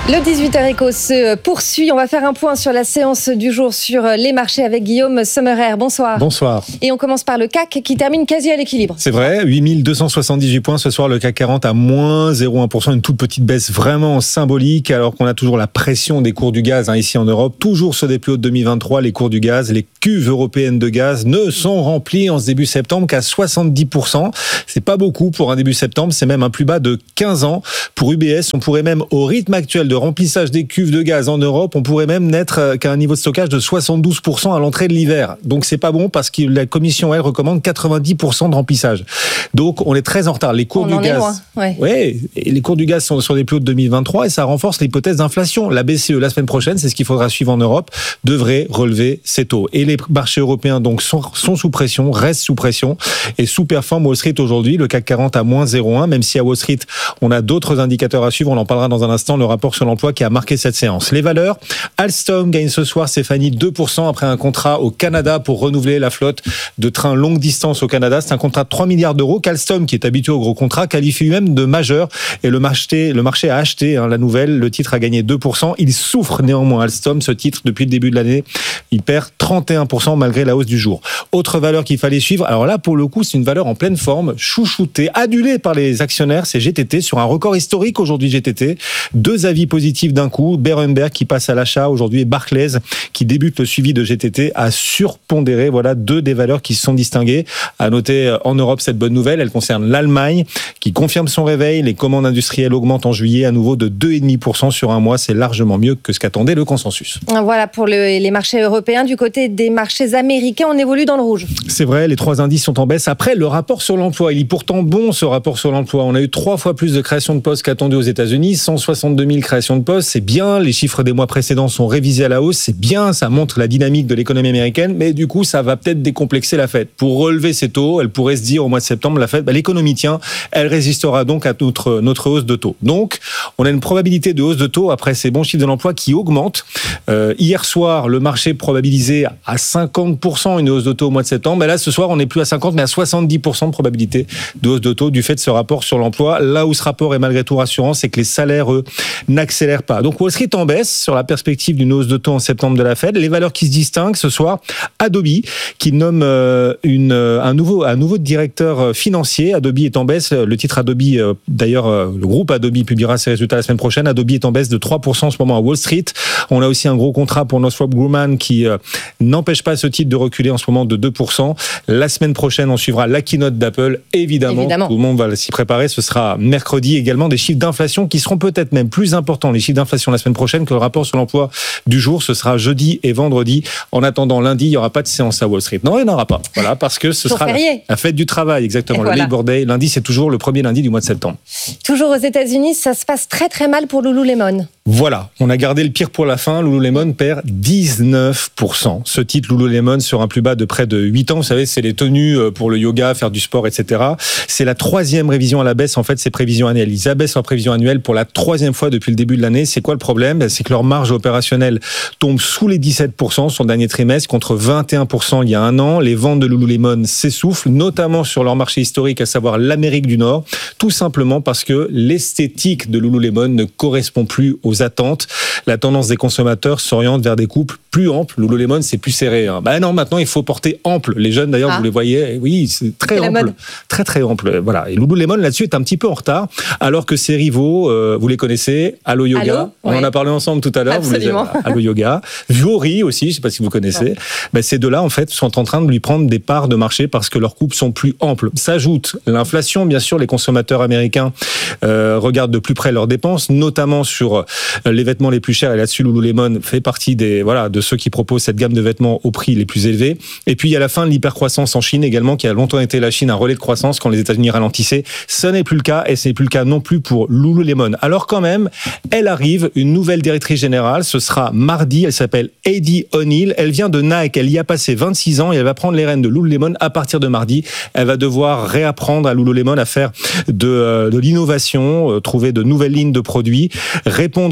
B: Le dix-huit heures éco se poursuit. On va faire un point sur la séance du jour sur les marchés avec Guillaume Sommerer. Bonsoir.
A: Bonsoir.
B: Et on commence par le C A C qui termine quasi à l'équilibre.
A: C'est vrai, huit mille deux cent soixante-dix-huit points ce soir, le C A C quarante à moins zéro virgule un pour cent, une toute petite baisse vraiment symbolique, alors qu'on a toujours la pression des cours du gaz hein, ici en Europe. Toujours sur des plus hauts de deux mille vingt-trois, les cours du gaz, les cuves européennes de gaz ne sont remplies en ce début septembre qu'à soixante-dix pour cent. C'est pas beaucoup pour un début septembre, c'est même un plus bas de quinze ans. Pour U B S, on pourrait même, au rythme actuel de remplissage des cuves de gaz en Europe, on pourrait même n'être qu'à un niveau de stockage de soixante-douze pour cent à l'entrée de l'hiver. Donc c'est pas bon parce que la Commission, elle, recommande quatre-vingt-dix pour cent de remplissage. Donc on est très en retard. Les cours
B: on
A: du
B: en
A: gaz,
B: est loin, ouais.
A: Ouais, et les cours du gaz sont sur des plus hauts de deux mille vingt-trois et ça renforce l'hypothèse d'inflation. La B C E la semaine prochaine, c'est ce qu'il faudra suivre en Europe, devrait relever ses taux. Et les marchés européens donc sont, sont sous pression, restent sous pression et sous-performent Wall Street aujourd'hui. Le C A C quarante à moins zéro virgule un, même si à Wall Street on a d'autres indicateurs à suivre. On en parlera dans un instant. Le rapport sur l'emploi qui a marqué cette séance. Les valeurs, Alstom gagne ce soir, Stéphanie, deux pour cent après un contrat au Canada pour renouveler la flotte de trains longue distance au Canada. C'est un contrat de trois milliards d'euros qu'Alstom, qui est habitué aux gros contrats, qualifie lui-même de majeur. Et le marché, le marché a acheté hein, la nouvelle. Le titre a gagné deux pour cent. Il souffre néanmoins, Alstom, ce titre, depuis le début de l'année. Il perd trente et un pour cent malgré la hausse du jour. Autre valeur qu'il fallait suivre. Alors là, pour le coup, c'est une valeur en pleine forme, chouchoutée, adulée par les actionnaires. C'est G T T sur un record historique aujourd'hui. G T T, deux avis positifs d'un coup. Berenberg qui passe à l'achat aujourd'hui et Barclays qui débute le suivi de G T T à surpondérer. Voilà deux des valeurs qui se sont distinguées. À noter en Europe cette bonne nouvelle, elle concerne l'Allemagne qui confirme son réveil. Les commandes industrielles augmentent en juillet à nouveau de deux virgule cinq pour cent sur un mois. C'est largement mieux que ce qu'attendait le consensus.
B: Voilà pour le, les marchés européens. Du côté des marchés américains, on évolue dans le rouge.
A: C'est vrai, les trois indices sont en baisse. Après, le rapport sur l'emploi, il est pourtant bon ce rapport sur l'emploi. On a eu trois fois plus de créations de postes qu'attendu aux États-Unis, cent soixante-deux mille créations de postes. C'est bien, les chiffres des mois précédents sont révisés à la hausse, c'est bien, ça montre la dynamique de l'économie américaine, mais du coup, ça va peut-être décomplexer la Fed. Pour relever ces taux, elle pourrait se dire au mois de septembre, la Fed, bah, l'économie tient, elle résistera donc à notre, notre hausse de taux. Donc, on a une probabilité de hausse de taux après ces bons chiffres de l'emploi qui augmentent. Euh, hier soir, le marché probabilisait à cinquante pour cent une hausse de taux au mois de septembre, mais là, ce soir, on n'est plus à cinquante, mais à soixante-dix pour cent de probabilité de hausse de taux du fait de ce rapport sur l'emploi. Là où ce rapport est malgré tout rassurant, c'est que les salaires, eux, n'accélèrent pas. Donc Wall Street en baisse sur la perspective d'une hausse de taux en septembre de la Fed. Les valeurs qui se distinguent ce soir, Adobe qui nomme euh, une, un, nouveau, un nouveau directeur financier. Adobe est en baisse. Le titre Adobe, euh, d'ailleurs, euh, le groupe Adobe publiera ses résultats la semaine prochaine. Adobe est en baisse de trois pour cent en ce moment à Wall Street. On a aussi un gros contrat pour Northrop Grumman qui euh, n'empêche pas ce titre de reculer en ce moment de deux pour cent. La semaine prochaine, on suivra la keynote d'Apple. Évidemment, Évidemment, tout le monde va s'y préparer. Ce sera mercredi également des chiffres d'inflation qui seront peut-être même plus importants, les chiffres d'inflation la semaine prochaine, que le rapport sur l'emploi du jour. Ce sera jeudi et vendredi. En attendant, lundi, il n'y aura pas de séance à Wall Street. Non, il n'y en aura pas. Voilà, parce que ce sera la, la fête du travail, exactement. Et le voilà. Labor Day. Lundi, c'est toujours le premier lundi du mois de septembre.
B: Toujours aux États-Unis, ça se passe très très mal pour Lululemon.
A: Voilà, on a gardé le pire pour la fin. Lululemon perd dix-neuf pour cent. Ce titre Lululemon sur un plus bas de près de huit ans. Vous savez, c'est les tenues pour le yoga, faire du sport, et cetera. C'est la troisième révision à la baisse, en fait, ces prévisions annuelles. Ils abaissent leurs prévisions annuelles pour la troisième fois depuis le début de l'année. C'est quoi le problème ? C'est que leur marge opérationnelle tombe sous les dix-sept pour cent sur le dernier trimestre, contre vingt et un pour cent il y a un an. Les ventes de Lululemon s'essoufflent, notamment sur leur marché historique, à savoir l'Amérique du Nord, tout simplement parce que l'esthétique de Lululemon ne correspond plus aux attentes. La tendance des consommateurs s'oriente vers des coupes plus amples. Lululemon, c'est plus serré. Hein. Ben non, maintenant, il faut porter ample. Les jeunes, d'ailleurs, ah. vous les voyez, oui, c'est très c'est ample. Très, très ample. Voilà. Et Lululemon, là-dessus, est un petit peu en retard, alors que ses rivaux, euh, vous les connaissez, Allo Yoga. Allo, on oui. en a parlé ensemble tout à l'heure.
B: Absolument.
A: Vous les avez, Allo Yoga. Vuori aussi, je ne sais pas si vous connaissez. Ouais. Ben, ces deux-là, en fait, sont en train de lui prendre des parts de marché parce que leurs coupes sont plus amples. S'ajoute l'inflation, bien sûr, les consommateurs américains euh, regardent de plus près leurs dépenses, notamment sur les vêtements les plus chers. Et là-dessus, Lululemon fait partie des, voilà, de ceux qui proposent cette gamme de vêtements au prix les plus élevés. Et puis, il y a la fin de l'hypercroissance en Chine également, qui a longtemps été la Chine un relais de croissance quand les États-Unis ralentissaient. Ce n'est plus le cas, et ce n'est plus le cas non plus pour Lululemon. Alors quand même, elle arrive, une nouvelle directrice générale. Ce sera mardi. Elle s'appelle Heidi O'Neill. Elle vient de Nike. Elle y a passé vingt-six ans et elle va prendre les rênes de Lululemon à partir de mardi. Elle va devoir réapprendre à Lululemon à faire de, de l'innovation, trouver de nouvelles lignes de produits, répondre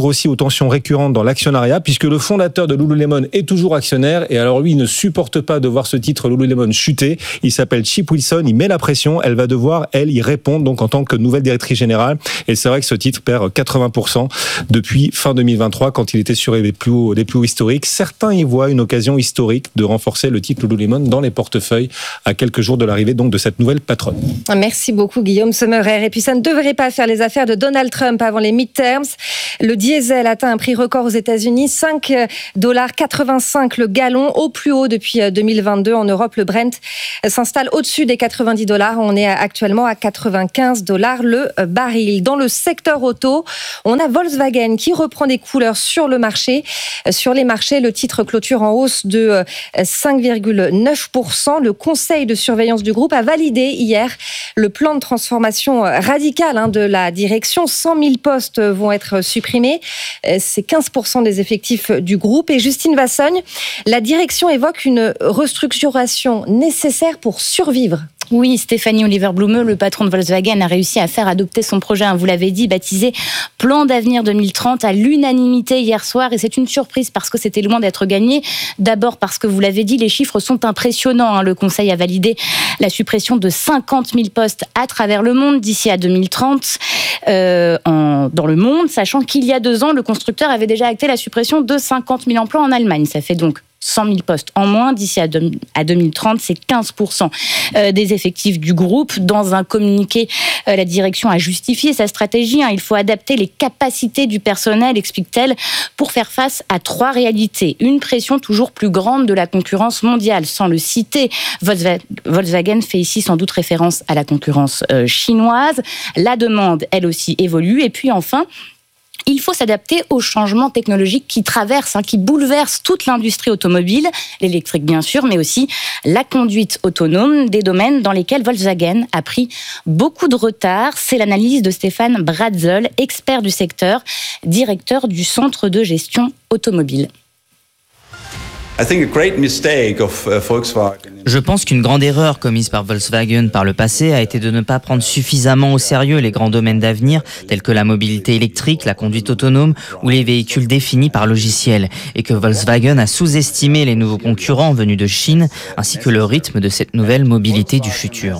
A: s'intègre aussi aux tensions récurrentes dans l'actionnariat, puisque le fondateur de Lululemon est toujours actionnaire, et alors lui, il ne supporte pas de voir ce titre Lululemon chuter. Il s'appelle Chip Wilson, il met la pression, elle va devoir, elle, y répondre, donc en tant que nouvelle directrice générale. Et c'est vrai que ce titre perd quatre-vingts pour cent depuis fin deux mille vingt-trois, quand il était sur les plus hauts, les plus hauts historiques. Certains y voient une occasion historique de renforcer le titre Lululemon dans les portefeuilles à quelques jours de l'arrivée donc de cette nouvelle patronne.
B: Merci beaucoup Guillaume Sommerer. Et puis ça ne devrait pas faire les affaires de Donald Trump avant les midterms. Le diesel atteint un prix record aux États-Unis, cinq dollars quatre-vingt-cinq le gallon, au plus haut depuis deux mille vingt-deux. En Europe, le Brent s'installe au-dessus des quatre-vingt-dix dollars. On est actuellement à quatre-vingt-quinze dollars le baril. Dans le secteur auto, on a Volkswagen qui reprend des couleurs sur le marché. Sur les marchés, le titre clôture en hausse de cinq virgule neuf pour cent. Le conseil de surveillance du groupe a validé hier le plan de transformation radicale de la direction. cent mille postes vont être supprimés. C'est quinze pour cent des effectifs du groupe. Et Justine Vassogne, la direction évoque une restructuration nécessaire pour survivre.
C: Oui, Stéphanie Oliver Blume, le patron de Volkswagen, a réussi à faire adopter son projet, hein, vous l'avez dit, baptisé Plan d'avenir deux mille trente à l'unanimité hier soir. Et c'est une surprise parce que c'était loin d'être gagné. D'abord parce que, vous l'avez dit, les chiffres sont impressionnants. Hein. Le Conseil a validé la suppression de cinquante mille postes à travers le monde d'ici à deux mille trente euh, en, dans le monde, sachant qu'il y a deux ans, le constructeur avait déjà acté la suppression de cinquante mille emplois en Allemagne. Ça fait donc cent mille postes en moins d'ici à deux mille trente, c'est quinze pour cent des effectifs du groupe. Dans un communiqué, la direction a justifié sa stratégie. Il faut adapter les capacités du personnel, explique-t-elle, pour faire face à trois réalités. Une pression toujours plus grande de la concurrence mondiale. Sans le citer, Volkswagen fait ici sans doute référence à la concurrence chinoise. La demande, elle aussi, évolue. Et puis enfin, il faut s'adapter aux changements technologiques qui traversent, hein, qui bouleversent toute l'industrie automobile, l'électrique bien sûr, mais aussi la conduite autonome, des domaines dans lesquels Volkswagen a pris beaucoup de retard. C'est l'analyse de Stéphane Bratzel, expert du secteur, directeur du Centre de gestion automobile.
G: Je pense qu'une grande erreur commise par Volkswagen par le passé a été de ne pas prendre suffisamment au sérieux les grands domaines d'avenir tels que la mobilité électrique, la conduite autonome ou les véhicules définis par logiciel, et que Volkswagen a sous-estimé les nouveaux concurrents venus de Chine ainsi que le rythme de cette nouvelle mobilité du futur.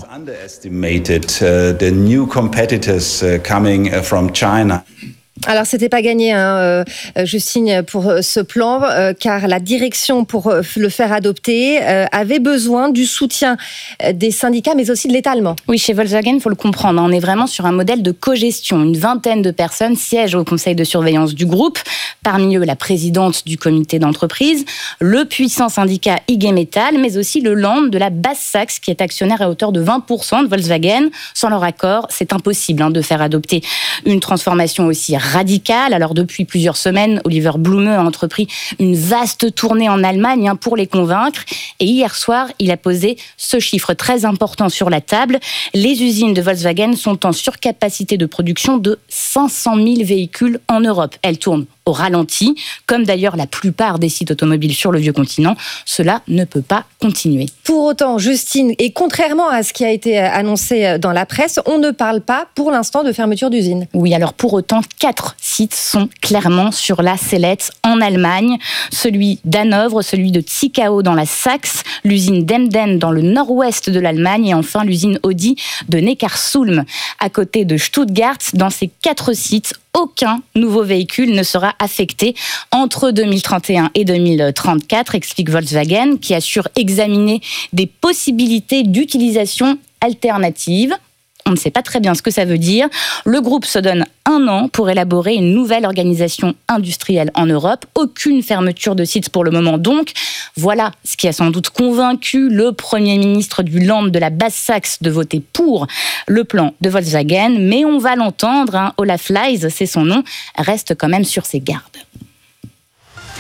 B: Alors, c'était pas gagné, hein, Justine, pour ce plan, euh, car la direction, pour le faire adopter, euh, avait besoin du soutien des syndicats, mais aussi de l'État allemand.
C: Oui, chez Volkswagen, il faut le comprendre, on est vraiment sur un modèle de cogestion. Une vingtaine de personnes siègent au conseil de surveillance du groupe, parmi eux la présidente du comité d'entreprise, le puissant syndicat I G Metall, mais aussi le Land de la Basse-Saxe, qui est actionnaire à hauteur de vingt pour cent de Volkswagen. Sans leur accord, c'est impossible hein, de faire adopter une transformation aussi radicale. Alors depuis plusieurs semaines, Oliver Blume a entrepris une vaste tournée en Allemagne hein, pour les convaincre. Et hier soir, il a posé ce chiffre très important sur la table. Les usines de Volkswagen sont en surcapacité de production de cinq cent mille véhicules en Europe. Elles tournent au ralenti, comme d'ailleurs la plupart des sites automobiles sur le vieux continent. Cela ne peut pas continuer.
B: Pour autant, Justine, et contrairement à ce qui a été annoncé dans la presse, on ne parle pas pour l'instant de fermeture d'usine.
C: Oui, alors pour autant, quatre sites sont clairement sur la sellette en Allemagne. Celui d'Hanovre, celui de Zwickau dans la Saxe, l'usine d'Emden dans le nord-ouest de l'Allemagne et enfin l'usine Audi de Neckarsulm. À côté de Stuttgart, dans ces quatre sites, aucun nouveau véhicule ne sera affecté entre deux mille trente et un et deux mille trente-quatre, explique Volkswagen, qui assure examiner des possibilités d'utilisation alternative. On ne sait pas très bien ce que ça veut dire. Le groupe se donne un an pour élaborer une nouvelle organisation industrielle en Europe. Aucune fermeture de site pour le moment donc. Voilà ce qui a sans doute convaincu le Premier ministre du Land de la Basse-Saxe de voter pour le plan de Volkswagen. Mais on va l'entendre, hein, Olaf Leis, c'est son nom, reste quand même sur ses gardes.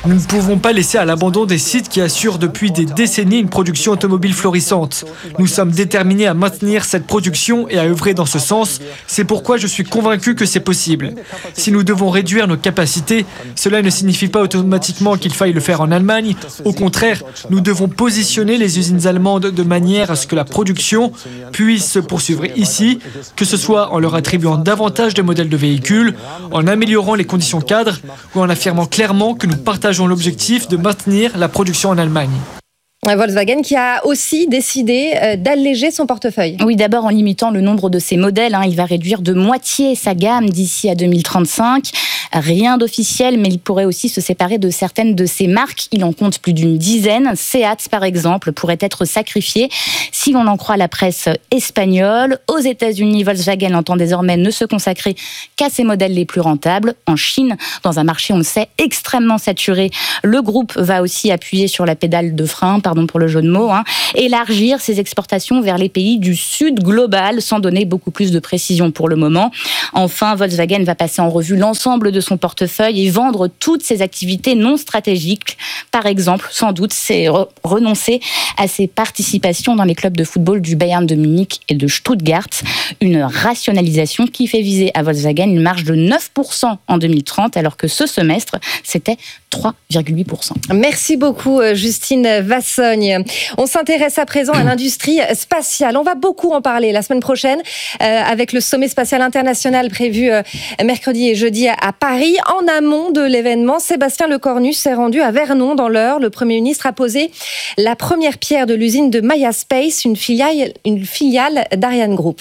D: Nous ne pouvons pas laisser à l'abandon des sites qui assurent depuis des décennies une production automobile florissante. Nous sommes déterminés à maintenir cette production et à œuvrer dans ce sens. C'est pourquoi je suis convaincu que c'est possible. Si nous devons réduire nos capacités, cela ne signifie pas automatiquement qu'il faille le faire en Allemagne. Au contraire, nous devons positionner les usines allemandes de manière à ce que la production puisse se poursuivre ici, que ce soit en leur attribuant davantage de modèles de véhicules, en améliorant les conditions cadres ou en affirmant clairement que nous partageons l'objectif de maintenir la production en Allemagne.
B: Volkswagen qui a aussi décidé d'alléger son portefeuille.
C: Oui, d'abord en limitant le nombre de ses modèles. Hein. Il va réduire de moitié sa gamme d'ici à deux mille trente-cinq. Rien d'officiel, mais il pourrait aussi se séparer de certaines de ses marques. Il en compte plus d'une dizaine. Seat, par exemple, pourrait être sacrifié si l'on en croit la presse espagnole. Aux États-Unis, Volkswagen entend désormais ne se consacrer qu'à ses modèles les plus rentables. En Chine, dans un marché, on le sait, extrêmement saturé, le groupe va aussi appuyer sur la pédale de frein, pardon pour le jeu de mots, hein, élargir ses exportations vers les pays du sud global, sans donner beaucoup plus de précision pour le moment. Enfin, Volkswagen va passer en revue l'ensemble de son portefeuille et vendre toutes ses activités non stratégiques. Par exemple, sans doute, c'est re- renoncer à ses participations dans les clubs de football du Bayern de Munich et de Stuttgart. Une rationalisation qui fait viser à Volkswagen une marge de neuf pour cent en deux mille trente, alors que ce semestre, c'était trois virgule huit pour cent.
B: Merci beaucoup, Justine Vassogne. On s'intéresse à présent à l'industrie spatiale. On va beaucoup en parler la semaine prochaine euh, avec le sommet spatial international prévu euh, mercredi et jeudi à, à Paris. En amont de l'événement, Sébastien Lecornu s'est rendu à Vernon dans l'Eure. Le Premier ministre a posé la première pierre de l'usine de Maya Space, une filiale, une filiale d'Ariane Group.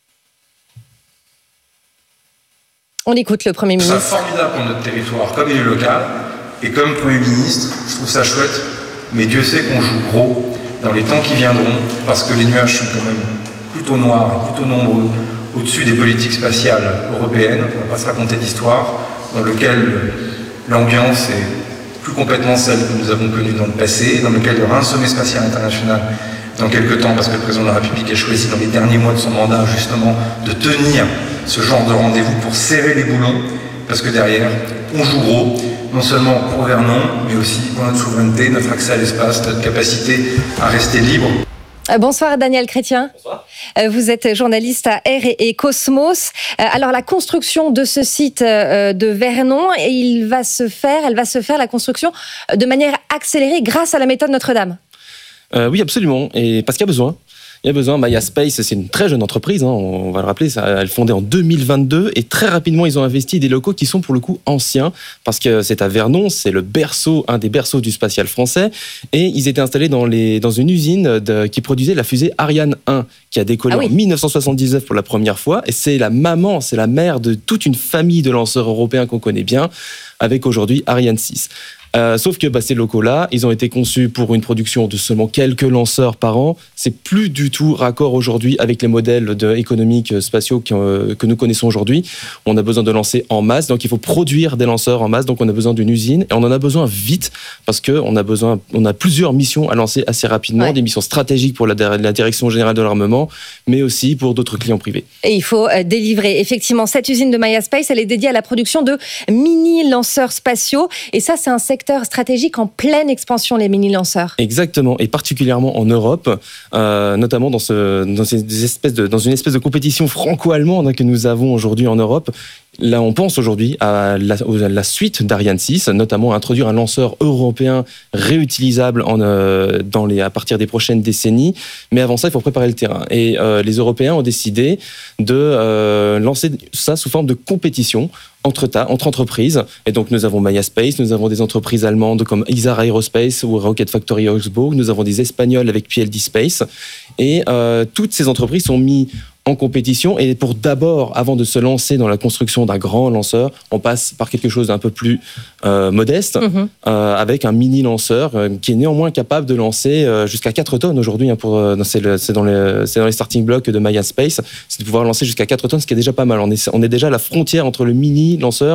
B: On écoute le Premier ministre.
F: C'est formidable pour notre territoire comme élu local et comme Premier ministre. Je trouve ça chouette. Mais Dieu sait qu'on joue gros dans les temps qui viendront, parce que les nuages sont quand même plutôt noirs, plutôt nombreux, au-dessus des politiques spatiales européennes. On ne va pas se raconter d'histoire, dans lequel l'ambiance est plus complètement celle que nous avons connue dans le passé, dans lequel il y aura un sommet spatial international dans quelques temps, parce que le président de la République a choisi dans les derniers mois de son mandat, justement, de tenir ce genre de rendez-vous pour serrer les boulons, parce que derrière, on joue gros, non seulement pour Vernon, mais aussi pour notre souveraineté, notre accès à l'espace, notre capacité à rester libre.
B: Bonsoir Daniel Chrétien. Bonsoir. Vous êtes journaliste à Air et Cosmos. Alors la construction de ce site de Vernon, il va se faire, elle va se faire la construction de manière accélérée grâce à la méthode Notre-Dame.
H: Euh, oui, absolument. Et parce qu'il y a besoin. Il y a besoin. Maya Space, c'est une très jeune entreprise, hein, on va le rappeler, ça, elle est fondée en deux mille vingt-deux et très rapidement, ils ont investi des locaux qui sont pour le coup anciens parce que c'est à Vernon, c'est le berceau, un des berceaux du spatial français et ils étaient installés dans, les, dans une usine de, qui produisait la fusée Ariane un qui a décollé ah oui. en dix-neuf cent soixante-dix-neuf pour la première fois et c'est la maman, c'est la mère de toute une famille de lanceurs européens qu'on connaît bien avec aujourd'hui Ariane six. Euh, sauf que bah, ces locaux-là, ils ont été conçus pour une production de seulement quelques lanceurs par an. C'est plus du tout raccord aujourd'hui avec les modèles de, économiques spatiaux que, euh, que nous connaissons aujourd'hui. On a besoin de lancer en masse, donc il faut produire des lanceurs en masse. Donc on a besoin d'une usine et on en a besoin vite parce que on a besoin, on a plusieurs missions à lancer assez rapidement, ouais. des missions stratégiques pour la, la direction générale de l'armement, mais aussi pour d'autres clients privés.
B: Et il faut euh, délivrer. Effectivement, cette usine de Maya Space, elle est dédiée à la production de mini lanceurs spatiaux et ça, c'est un secteur stratégique en pleine expansion, les mini-lanceurs.
H: Exactement, et particulièrement en Europe, euh, notamment dans, ce, dans, ces espèces de, dans une espèce de compétition franco-allemande que nous avons aujourd'hui en Europe. Là, on pense aujourd'hui à la, à la suite d'Ariane six, notamment à introduire un lanceur européen réutilisable en, euh, dans les, à partir des prochaines décennies. Mais avant ça, il faut préparer le terrain. Et euh, les Européens ont décidé de euh, lancer ça sous forme de compétition entre, ta, entre entreprises. Et donc, nous avons Maya Space, nous avons des entreprises allemandes comme Isar Aerospace ou Rocket Factory Augsburg, nous avons des Espagnols avec P L D Space. Et euh, toutes ces entreprises sont mises en compétition et pour d'abord, avant de se lancer dans la construction d'un grand lanceur, on passe par quelque chose d'un peu plus euh, modeste, mm-hmm. euh, avec un mini lanceur euh, qui est néanmoins capable de lancer euh, jusqu'à quatre tonnes aujourd'hui. Hein, pour, euh, c'est, le, c'est, dans les, c'est dans les starting blocks de Maya Space, c'est de pouvoir lancer jusqu'à quatre tonnes, ce qui est déjà pas mal. On est, on est déjà à la frontière entre le mini lanceur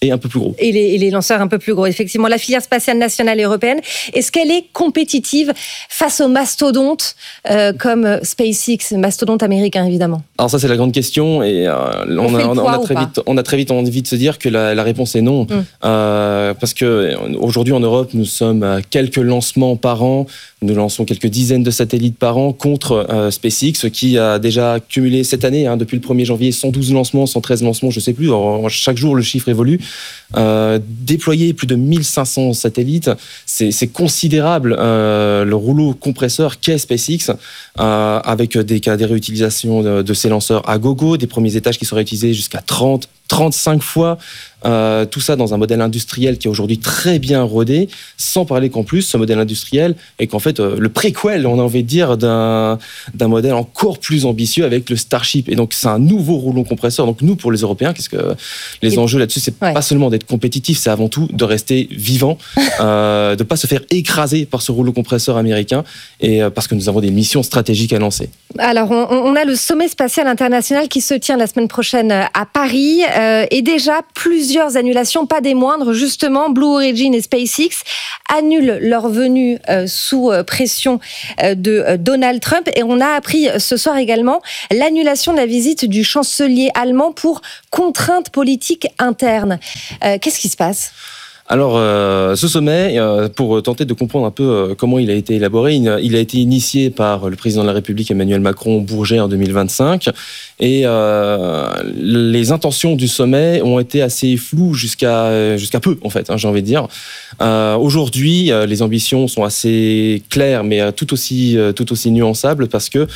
H: et un peu plus gros.
B: Et les, et les lanceurs un peu plus gros, effectivement. La filière spatiale nationale et européenne, est-ce qu'elle est compétitive face aux mastodontes euh, comme SpaceX, mastodonte américain évidemment?
H: Alors ça c'est la grande question et euh, on, on, a, on, a très vite, on a très vite envie de se dire que la, la réponse est non. Mm. Euh, parce que aujourd'hui en Europe nous sommes à quelques lancements par an, nous lançons quelques dizaines de satellites par an contre euh, SpaceX qui a déjà cumulé cette année, hein, depuis le premier janvier, cent douze lancements, cent treize lancements, je ne sais plus, alors, chaque jour le chiffre évolue. Euh, déployer plus de mille cinq cents satellites, c'est, c'est considérable euh, le rouleau compresseur qu'est SpaceX, euh, avec des cas de réutilisation de, de ces lanceurs à gogo, des premiers étages qui seraient utilisés jusqu'à trente, trente-cinq fois, euh, tout ça dans un modèle industriel qui est aujourd'hui très bien rodé, sans parler qu'en plus ce modèle industriel est qu'en fait euh, le préquel, on a envie de dire, d'un, d'un modèle encore plus ambitieux avec le Starship, et donc c'est un nouveau rouleau compresseur. Donc nous, pour les Européens, qu'est-ce que les et enjeux là-dessus, c'est ouais. pas seulement d'être compétitif, c'est avant tout de rester vivant, euh, de pas se faire écraser par ce rouleau compresseur américain, et euh, parce que nous avons des missions stratégiques à lancer.
B: Alors on, on a le sommet spatial international qui se tient la semaine prochaine à Paris, euh, et déjà plusieurs annulations, pas des moindres. Justement, Blue Origin et SpaceX annulent leur venue euh, sous pression euh, de euh, Donald Trump, et on a appris ce soir également l'annulation de la visite du chancelier allemand pour contraintes politiques internes. Euh, qu'est-ce qui se passe ?
H: Alors, euh, ce sommet, euh, pour tenter de comprendre un peu euh, comment il a été élaboré, il, il a été initié par le président de la République Emmanuel Macron au Bourget en deux mille vingt-cinq, et euh, les intentions du sommet ont été assez floues jusqu'à jusqu'à peu, en fait, hein, j'ai envie de dire. Euh, aujourd'hui, euh, les ambitions sont assez claires, mais euh, tout aussi euh, tout aussi nuançables, parce que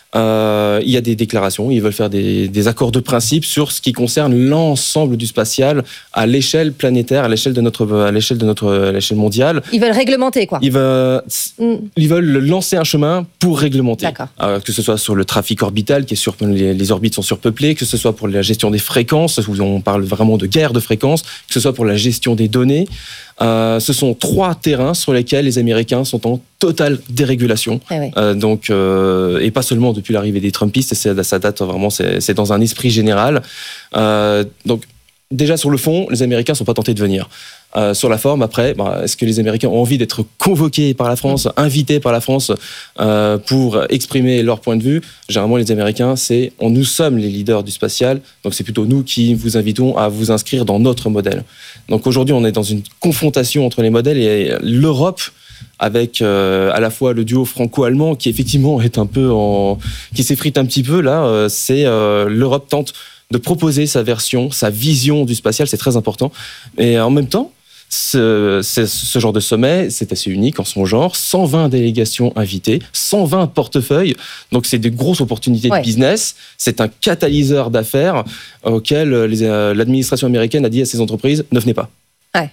H: Euh, il y a des déclarations, ils veulent faire des, des accords de principe sur ce qui concerne l'ensemble du spatial à l'échelle planétaire, à l'échelle de notre, à l'échelle de notre, à l'échelle mondiale.
B: Ils veulent réglementer, quoi.
H: Ils veulent, mm. ils veulent lancer un chemin pour réglementer.
B: D'accord.
H: Euh, que ce soit sur le trafic orbital, qui est sur, les, les orbites sont surpeuplées, que ce soit pour la gestion des fréquences, où on parle vraiment de guerre de fréquences, que ce soit pour la gestion des données. Euh, ce sont trois terrains sur lesquels les Américains sont en totale dérégulation.
B: Eh oui.
H: euh, donc, euh, et pas seulement depuis l'arrivée des Trumpistes, c'est, ça date vraiment, c'est, c'est dans un esprit général. Euh, donc, déjà sur le fond, les Américains ne sont pas tentés de venir. Euh, sur la forme, après, bah, est-ce que les Américains ont envie d'être convoqués par la France, invités par la France euh, pour exprimer leur point de vue? Généralement, les Américains, c'est on, nous sommes les leaders du spatial, donc c'est plutôt nous qui vous invitons à vous inscrire dans notre modèle. Donc aujourd'hui, on est dans une confrontation entre les modèles, et l'Europe, avec euh, à la fois le duo franco-allemand qui effectivement est un peu en, qui s'effrite un petit peu là, euh, c'est euh, l'Europe tente de proposer sa version, sa vision du spatial, c'est très important, et en même temps, Ce, ce genre de sommet, c'est assez unique en son genre. cent vingt délégations invitées, cent vingt portefeuilles. Donc, c'est des grosses opportunités ouais. de business. C'est un catalyseur d'affaires auquel les, l'administration américaine a dit à ses entreprises, ne venez pas.
B: Ouais.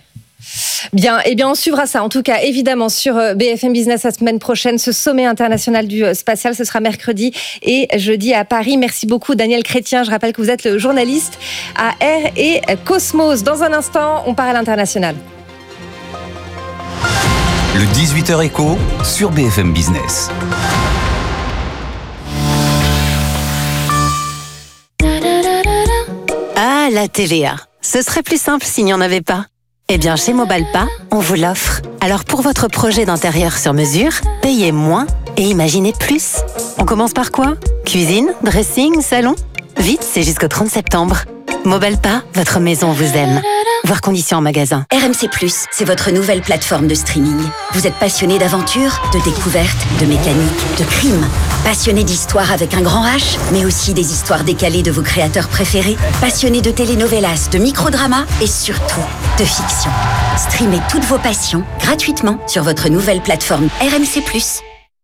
B: Bien, eh bien, on suivra ça, en tout cas, évidemment, sur B F M Business la semaine prochaine. Ce sommet international du spatial, ce sera mercredi et jeudi à Paris. Merci beaucoup, Daniel Chrétien. Je rappelle que vous êtes le journaliste à Air et Cosmos. Dans un instant, on part à l'international.
I: Le dix-huit heures écho sur B F M Business.
L: Ah, la Téléa. Ce serait plus simple s'il n'y en avait pas. Eh bien, chez Mobalpa, on vous l'offre. Alors, pour votre projet d'intérieur sur mesure, payez moins et imaginez plus. On commence par quoi ? Cuisine, dressing, salon ? Vite, c'est jusqu'au trente septembre. Mobalpa, votre maison vous aime. Voir conditions en magasin.
E: R M C plus, c'est votre nouvelle plateforme de streaming. Vous êtes passionné d'aventure, de découverte, de mécanique, de crime. Passionné d'histoire avec un grand H, mais aussi des histoires décalées de vos créateurs préférés. Passionné de telenovelas, de microdramas et surtout de fiction. Streamez toutes vos passions gratuitement sur votre nouvelle plateforme R M C plus.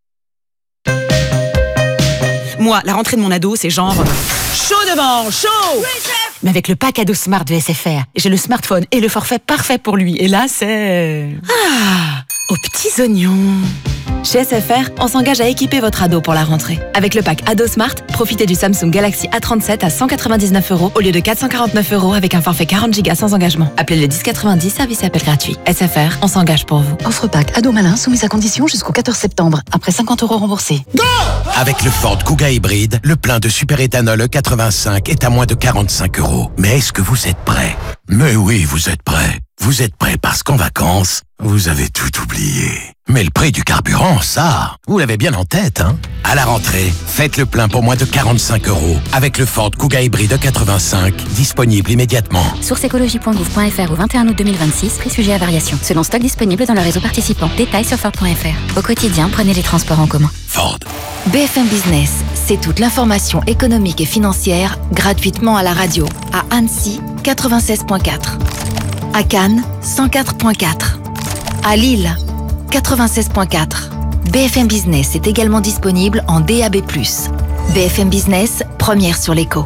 U: Moi, la rentrée de mon ado, c'est genre chaud devant, chaud. Mais avec le pack ado Smart de S F R, j'ai le smartphone et le forfait parfait pour lui. Et là, c'est... Ah, aux petits oignons.
V: Chez S F R, on s'engage à équiper votre ado pour la rentrée. Avec le pack Ado Smart, profitez du Samsung Galaxy A trente-sept à cent quatre-vingt-dix-neuf euros au lieu de quatre cent quarante-neuf euros avec un forfait quarante gigas sans engagement. Appelez le dix quatre-vingt-dix, service et appel gratuit. S F R, on s'engage pour vous.
W: Offre pack ado malin soumise à condition jusqu'au quatorze septembre. Après cinquante euros remboursés.
J: Go! Avec le Ford Kuga hybride, le plein de superéthanol E quatre-vingt-cinq est à moins de quarante-cinq euros. Mais est-ce que vous êtes prêts? Mais oui, vous êtes prêts. Vous êtes prêts parce qu'en vacances, vous avez tout oublié. Mais le prix du carburant, ça, vous l'avez bien en tête, hein? À la rentrée, faites le plein pour moins de quarante-cinq euros avec le Ford Kuga hybride E quatre-vingt-cinq, disponible immédiatement.
T: Source écologie point gouv point f r au vingt et un août deux mille vingt-six, prix sujet à variation. Selon stock disponible dans le réseau participant. Détails sur Ford point f r. Au quotidien, prenez les transports en commun.
J: Ford.
V: B F M Business, c'est toute l'information économique et financière gratuitement à la radio. À Annecy, quatre-vingt-seize virgule quatre. À Cannes, cent quatre virgule quatre. À Lille, quatre-vingt-seize virgule quatre. B F M Business est également disponible en D A B plus. B F M Business, première sur l'écho.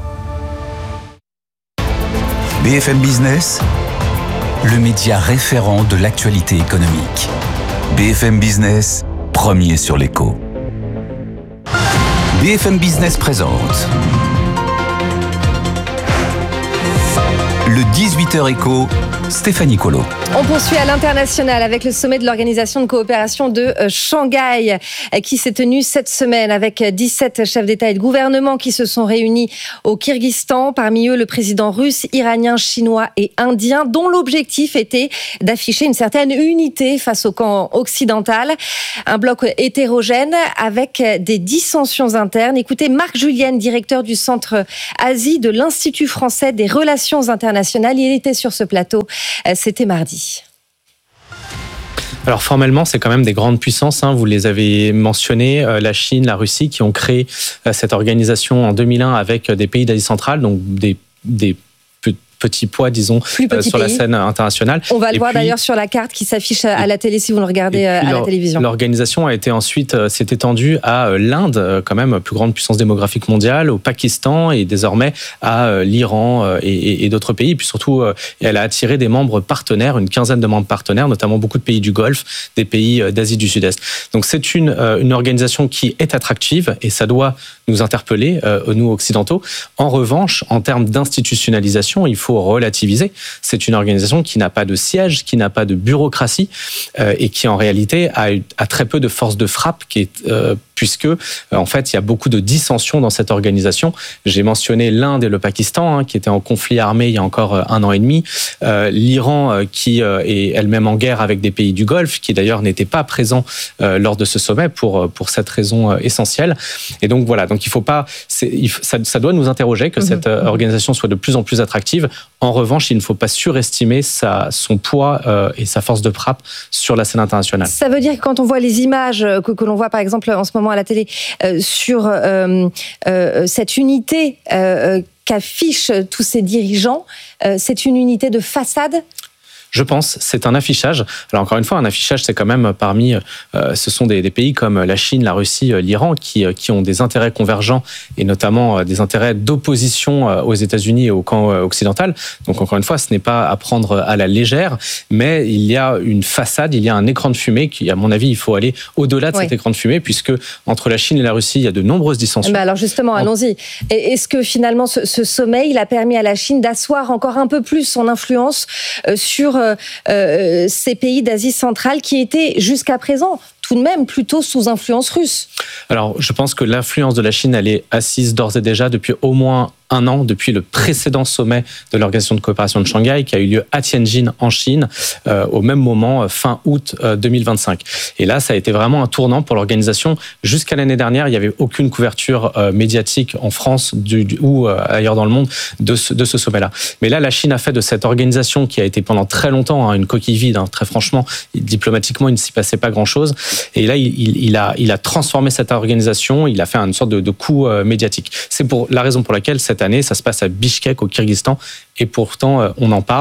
I: B F M Business, le média référent de l'actualité économique. B F M Business, premier sur l'écho. B F M Business présente le dix-huit heures écho, Stéphanie Colo.
B: On poursuit à l'international avec le sommet de l'Organisation de coopération de Shanghai qui s'est tenu cette semaine avec dix-sept chefs d'État et de gouvernement qui se sont réunis au Kyrgyzstan. Parmi eux, le président russe, iranien, chinois et indien, dont l'objectif était d'afficher une certaine unité face au camp occidental. Un bloc hétérogène avec des dissensions internes. Écoutez Marc Julienne, directeur du Centre Asie de l'Institut français des relations internationales. Il était sur ce plateau. C'était mardi.
K: Alors formellement, c'est quand même des grandes puissances, hein, vous les avez mentionnées, euh, la Chine, la Russie, qui ont créé euh, cette organisation en deux mille un avec des pays d'Asie centrale, donc des, des petits poids, disons, euh, sur pays. La scène internationale.
B: On va le
K: et
B: voir
K: puis,
B: d'ailleurs sur la carte qui s'affiche à la télé si vous le regardez à la télévision.
K: L'organisation a été ensuite, euh, s'est étendue à euh, l'Inde, euh, quand même plus grande puissance démographique mondiale, au Pakistan et désormais à euh, l'Iran euh, et, et, et d'autres pays. Et puis surtout, euh, elle a attiré des membres partenaires, une quinzaine de membres partenaires, notamment beaucoup de pays du Golfe, des pays euh, d'Asie du Sud-Est. Donc c'est une, euh, une organisation qui est attractive et ça doit nous interpeller, euh, nous occidentaux. En revanche, en termes d'institutionnalisation, il faut relativiser. C'est une organisation qui n'a pas de siège, qui n'a pas de bureaucratie euh, et qui en réalité a, a très peu de force de frappe, qui est, euh, puisque euh, en fait il y a beaucoup de dissensions dans cette organisation. J'ai mentionné l'Inde et le Pakistan hein, qui étaient en conflit armé il y a encore euh, un an et demi, euh, l'Iran euh, qui euh, est elle-même en guerre avec des pays du Golfe, qui d'ailleurs n'étaient pas présents euh, lors de ce sommet pour pour cette raison euh, essentielle. Et donc voilà, donc il faut pas, c'est, il faut, ça, ça doit nous interroger que mmh. cette euh, organisation soit de plus en plus attractive. En revanche, il ne faut pas surestimer sa, son poids euh, et sa force de frappe sur la scène internationale.
B: Ça veut dire que quand on voit les images que, que l'on voit par exemple en ce moment à la télé euh, sur euh, euh, cette unité euh, qu'affichent tous ces dirigeants, euh, c'est une unité de façade ?
K: Je pense, c'est un affichage. Alors encore une fois, un affichage, c'est quand même parmi, euh, ce sont des, des pays comme la Chine, la Russie, l'Iran, qui, qui ont des intérêts convergents et notamment euh, des intérêts d'opposition euh, aux États-Unis et au camp euh, occidental. Donc encore une fois, ce n'est pas à prendre à la légère, mais il y a une façade, il y a un écran de fumée qui, à mon avis, il faut aller au-delà de oui. cet écran de fumée, puisque entre la Chine et la Russie, il y a de nombreuses dissensions.
B: Ben alors justement, allons-y. Est-ce que finalement, ce, ce sommet, il a permis à la Chine d'asseoir encore un peu plus son influence euh, sur Euh, ces pays d'Asie centrale qui étaient jusqu'à présent tout de même plutôt sous influence russe?
K: Alors, je pense que l'influence de la Chine, elle est assise d'ores et déjà depuis au moins un an, depuis le précédent sommet de l'Organisation de coopération de Shanghai qui a eu lieu à Tianjin en Chine euh, au même moment, fin août euh, deux mille vingt-cinq. Et là, ça a été vraiment un tournant pour l'organisation. Jusqu'à l'année dernière, il n'y avait aucune couverture euh, médiatique en France du, du, ou euh, ailleurs dans le monde de ce, de ce sommet-là. Mais là, la Chine a fait de cette organisation qui a été pendant très longtemps hein, une coquille vide, hein, très franchement, diplomatiquement, il ne s'y passait pas grand-chose. Et là, il, il, il, a, il a transformé cette organisation, il a fait une sorte de, de coup euh, médiatique. C'est pour la raison pour laquelle cette année, ça se passe à Bishkek, au Kyrgyzstan, et pourtant, euh, on en parle,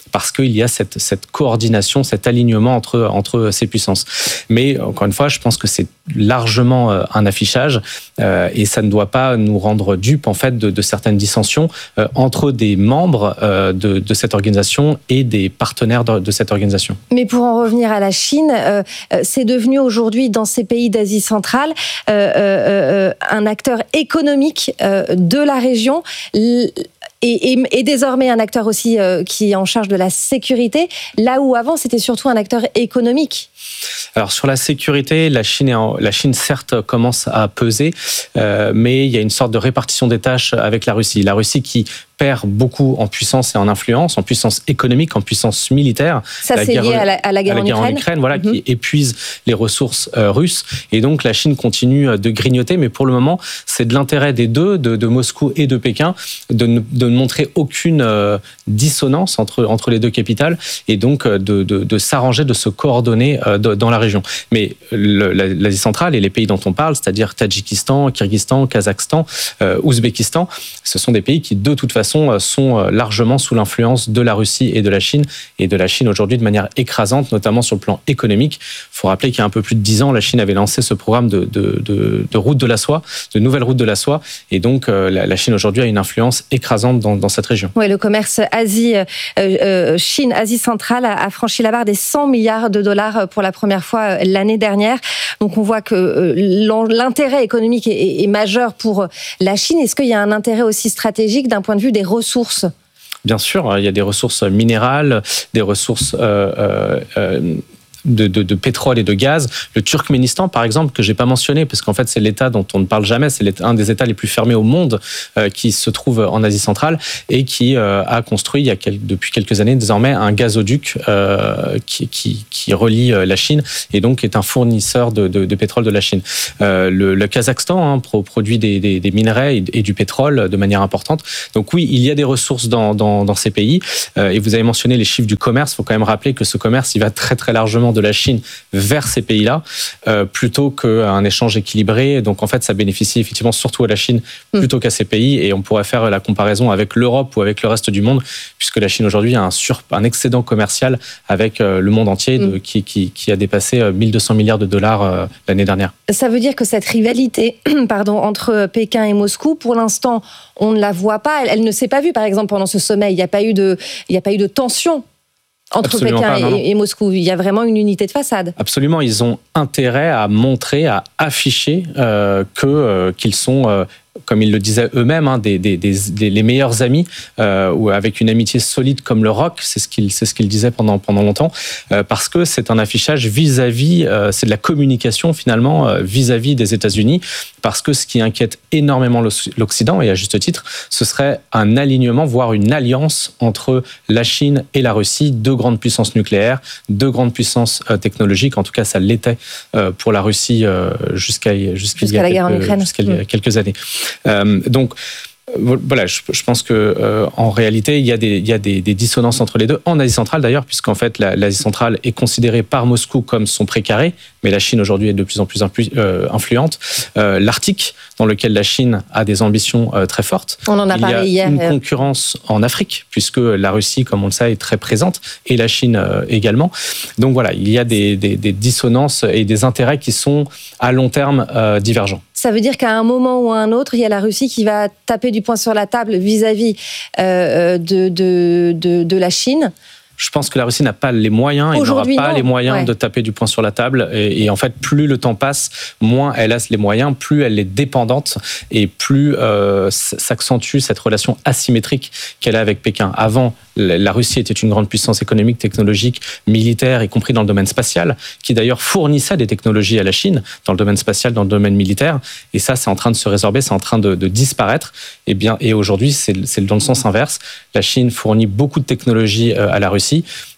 K: parce qu'il y a cette, cette coordination, cet alignement entre, entre ces puissances. Mais encore une fois, je pense que c'est largement un affichage euh, et ça ne doit pas nous rendre dupes en fait de, de certaines dissensions euh, entre des membres euh, de, de cette organisation et des partenaires de, de cette organisation.
B: Mais pour en revenir à la Chine, euh, c'est devenu aujourd'hui dans ces pays d'Asie centrale euh, euh, un acteur économique euh, de la région. L- Et, et, et désormais un acteur aussi euh, qui est en charge de la sécurité, là où avant c'était surtout un acteur économique.
K: Alors sur la sécurité, la Chine, est en, la Chine certes commence à peser, euh, mais il y a une sorte de répartition des tâches avec la Russie. La Russie qui perd beaucoup en puissance et en influence, en puissance économique, en puissance militaire.
B: Ça,
K: la
B: c'est
K: guerre,
B: lié à la, à la guerre,
K: à la guerre
B: en
K: en
B: Ukraine,
K: Ukraine, voilà,
B: mm-hmm.
K: qui épuise les ressources euh, russes. Et donc, la Chine continue de grignoter, mais pour le moment, c'est de l'intérêt des deux, de, de Moscou et de Pékin, de ne, de ne montrer aucune euh, dissonance entre, entre les deux capitales, et donc de, de, de s'arranger, de se coordonner euh, de, dans la région. Mais le, la, l'Asie centrale et les pays dont on parle, c'est-à-dire Tadjikistan, Kyrgyzstan, Kazakhstan, euh, Ouzbékistan, ce sont des pays qui, de toute façon, sont largement sous l'influence de la Russie et de la Chine, et de la Chine aujourd'hui de manière écrasante, notamment sur le plan économique. Il faut rappeler qu'il y a un peu plus de dix ans, la Chine avait lancé ce programme de, de, de, de route de la soie, de nouvelle route de la soie, et donc euh, la, la Chine aujourd'hui a une influence écrasante dans, dans cette région.
B: Oui, le commerce Asie, euh, euh, Chine, Asie centrale a, a franchi la barre des cent milliards de dollars pour la première fois l'année dernière. Donc on voit que euh, l'intérêt économique est, est, est majeur pour la Chine. Est-ce qu'il y a un intérêt aussi stratégique d'un point de vue des ressources ?
K: Bien sûr, il y a des ressources minérales, des ressources euh, euh, euh, de, de, de pétrole et de gaz. Le Turkménistan, par exemple, que j'ai pas mentionné, parce qu'en fait c'est l'État dont on ne parle jamais, c'est un des États les plus fermés au monde euh, qui se trouve en Asie centrale et qui euh, a construit il y a quel, depuis quelques années désormais un gazoduc euh, qui, qui, qui relie la Chine et donc est un fournisseur de, de, de pétrole de la Chine. Euh, le, le Kazakhstan hein, produit des, des, des minerais et, et du pétrole de manière importante. Donc oui, il y a des ressources dans, dans, dans ces pays euh, et vous avez mentionné les chiffres du commerce. Il faut quand même rappeler que ce commerce il va très très largement de la Chine vers ces pays-là, euh, plutôt qu'un échange équilibré. Donc en fait, ça bénéficie effectivement surtout à la Chine plutôt mmh. qu'à ces pays. Et on pourrait faire la comparaison avec l'Europe ou avec le reste du monde, puisque la Chine aujourd'hui a un, sur, un excédent commercial avec euh, le monde entier de, mmh. qui, qui, qui a dépassé euh, mille deux cents milliards de dollars euh, l'année dernière.
B: Ça veut dire que cette rivalité pardon, entre Pékin et Moscou, pour l'instant, on ne la voit pas. Elle, elle ne s'est pas vue, par exemple, pendant ce sommet. Il n'y a pas eu de, il n'y a pas eu de tension entre Absolument Pékin pas, non, non. Et, et Moscou. Il y a vraiment une unité de façade.
K: Absolument, ils ont intérêt à montrer, à afficher euh, que, euh, qu'ils sont... Euh, comme ils le disaient eux-mêmes, hein, des, des, des, des, les meilleurs amis, euh, ou avec une amitié solide comme le rock, c'est ce qu'ils, c'est ce qu'ils disaient pendant, pendant longtemps, euh, parce que c'est un affichage vis-à-vis, euh, c'est de la communication finalement euh, vis-à-vis des États-Unis, parce que ce qui inquiète énormément l'Occident, et à juste titre, ce serait un alignement, voire une alliance entre la Chine et la Russie, deux grandes puissances nucléaires, deux grandes puissances euh, technologiques, en tout cas ça l'était euh, pour la Russie euh, jusqu'à, jusqu'à, jusqu'à, il y a quelques, jusqu'à il y a quelques années. Euh, donc voilà, je, je pense que euh, en réalité, il y a, des, il y a des, des dissonances entre les deux, en Asie centrale d'ailleurs, puisqu'en fait, la, l'Asie centrale est considérée par Moscou comme son précaré, mais la Chine aujourd'hui est de plus en plus influ, euh, influente. Euh, L'Arctique, dans lequel la Chine a des ambitions euh, très fortes.
B: On en a parlé hier.
K: Il y a une concurrence en Afrique, puisque la Russie, comme on le sait, est très présente, et la Chine euh, également. Donc voilà, il y a des, des, des dissonances et des intérêts qui sont à long terme euh, divergents.
B: Ça veut dire qu'à un moment ou à un autre, il y a la Russie qui va taper du poing sur la table vis-à-vis euh, de, de, de, de la Chine.
K: Je pense que la Russie n'a pas les moyens, et n'aura pas non. les moyens ouais. de taper du poing sur la table. Et, et en fait, plus le temps passe, moins elle a les moyens, plus elle est dépendante et plus euh, s'accentue cette relation asymétrique qu'elle a avec Pékin. Avant, la Russie était une grande puissance économique, technologique, militaire, y compris dans le domaine spatial, qui d'ailleurs fournissait des technologies à la Chine, dans le domaine spatial, dans le domaine militaire. Et ça, c'est en train de se résorber, c'est en train de, de disparaître. Et, bien, et aujourd'hui, c'est, c'est dans le sens inverse. La Chine fournit beaucoup de technologies à la Russie,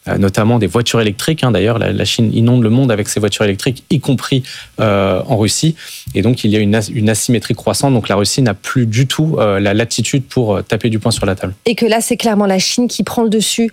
K: euh, notamment des voitures électriques. Hein. D'ailleurs, la, la Chine inonde le monde avec ses voitures électriques, y compris euh, en Russie. Et donc, il y a une, as, une asymétrie croissante. Donc, la Russie n'a plus du tout euh, la latitude pour euh, taper du poing sur la table.
B: Et que là, c'est clairement la Chine qui prend le dessus,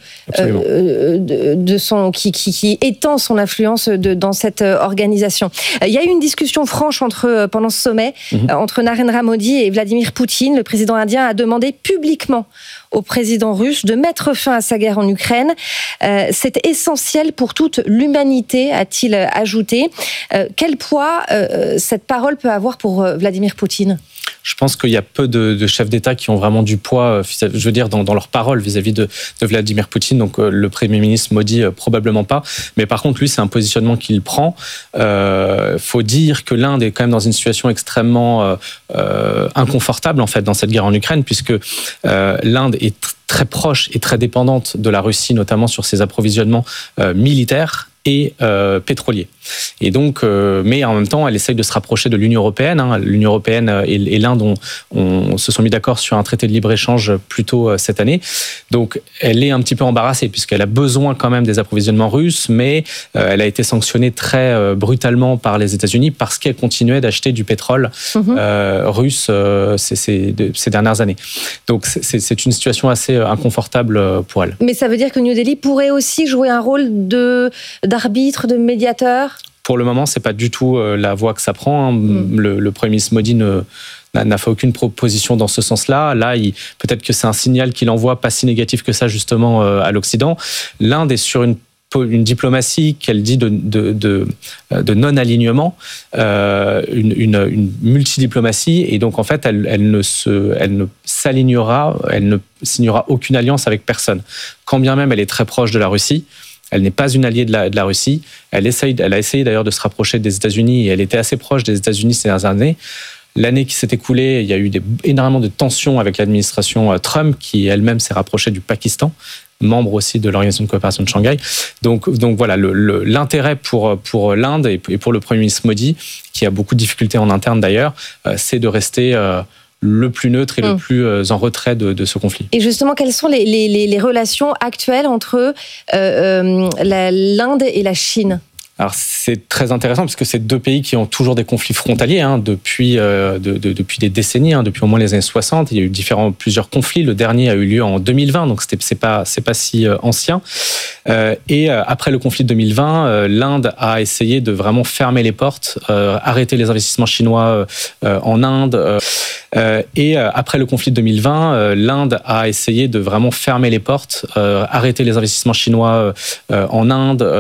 B: euh, de, de son, qui, qui, qui étend son influence de, dans cette organisation. Il y a eu une discussion franche entre, pendant ce sommet mmh. entre Narendra Modi et Vladimir Poutine. Le président indien a demandé publiquement au président russe de mettre fin à sa guerre en Ukraine. Euh, c'est essentiel pour toute l'humanité, a-t-il ajouté. Euh, quel poids euh, cette parole peut avoir pour euh, Vladimir Poutine ?
K: Je pense qu'il y a peu de, de chefs d'État qui ont vraiment du poids, je veux dire, dans, dans leurs paroles vis-à-vis de, de Vladimir Poutine. Donc, euh, le Premier ministre Modi, euh, probablement pas. Mais par contre, lui, c'est un positionnement qu'il prend. Il euh, faut dire que l'Inde est quand même dans une situation extrêmement euh, euh, inconfortable, en fait, dans cette guerre en Ukraine, puisque euh, l'Inde est très proche et très dépendante de la Russie, notamment sur ses approvisionnements euh, militaires et euh, pétroliers. Et donc, euh, mais en même temps, elle essaye de se rapprocher de l'Union européenne. Hein. L'Union européenne et, et l'Inde ont, ont, se sont mis d'accord sur un traité de libre-échange plus tôt euh, cette année. Donc, elle est un petit peu embarrassée puisqu'elle a besoin quand même des approvisionnements russes, mais euh, elle a été sanctionnée très euh, brutalement par les États-Unis parce qu'elle continuait d'acheter du pétrole mmh. euh, russe euh, ces, ces, de, ces dernières années. Donc, c'est, c'est une situation assez inconfortable pour elle.
B: Mais ça veut dire que New Delhi pourrait aussi jouer un rôle de, d'arbitre, de médiateur ?
K: Pour le moment, c'est pas du tout la voie que ça prend. Mmh. Le, le Premier ministre Modi ne, n'a fait aucune proposition dans ce sens-là. Là, il, peut-être que c'est un signal qu'il envoie pas si négatif que ça justement à l'Occident. L'Inde est sur une une diplomatie qu'elle dit de, de, de, de non-alignement, euh, une, une, une multidiplomatie, et donc en fait, elle, elle, ne se, elle ne s'alignera, elle ne signera aucune alliance avec personne. Quand bien même elle est très proche de la Russie, elle n'est pas une alliée de la, de la Russie, elle, essaye, elle a essayé d'ailleurs de se rapprocher des États-Unis, et elle était assez proche des États-Unis ces dernières années. L'année qui s'est écoulée, il y a eu des, énormément de tensions avec l'administration Trump, qui elle-même s'est rapprochée du Pakistan, membre aussi de l'Organisation de coopération de Shanghai. Donc, donc voilà, le, le, l'intérêt pour, pour l'Inde et pour le Premier ministre Modi, qui a beaucoup de difficultés en interne d'ailleurs, euh, c'est de rester euh, le plus neutre et mmh. le plus euh, en retrait de, de ce conflit.
B: Et justement, quelles sont les, les, les relations actuelles entre euh, euh, la, l'Inde et la Chine ?
K: Alors c'est très intéressant parce que c'est deux pays qui ont toujours des conflits frontaliers hein, depuis euh, de, de, depuis des décennies, hein, depuis au moins les années soixante. Il y a eu différents plusieurs conflits. Le dernier a eu lieu en deux mille vingt, donc c'était c'est pas c'est pas si euh, ancien. Euh, et euh, après le conflit de deux mille vingt, euh, l'Inde a essayé de vraiment fermer les portes, euh, arrêter les investissements chinois euh, en Inde. Euh, euh, et euh, après le conflit de deux mille vingt, euh, l'Inde a essayé de vraiment fermer les portes, euh, arrêter les investissements chinois euh, en Inde.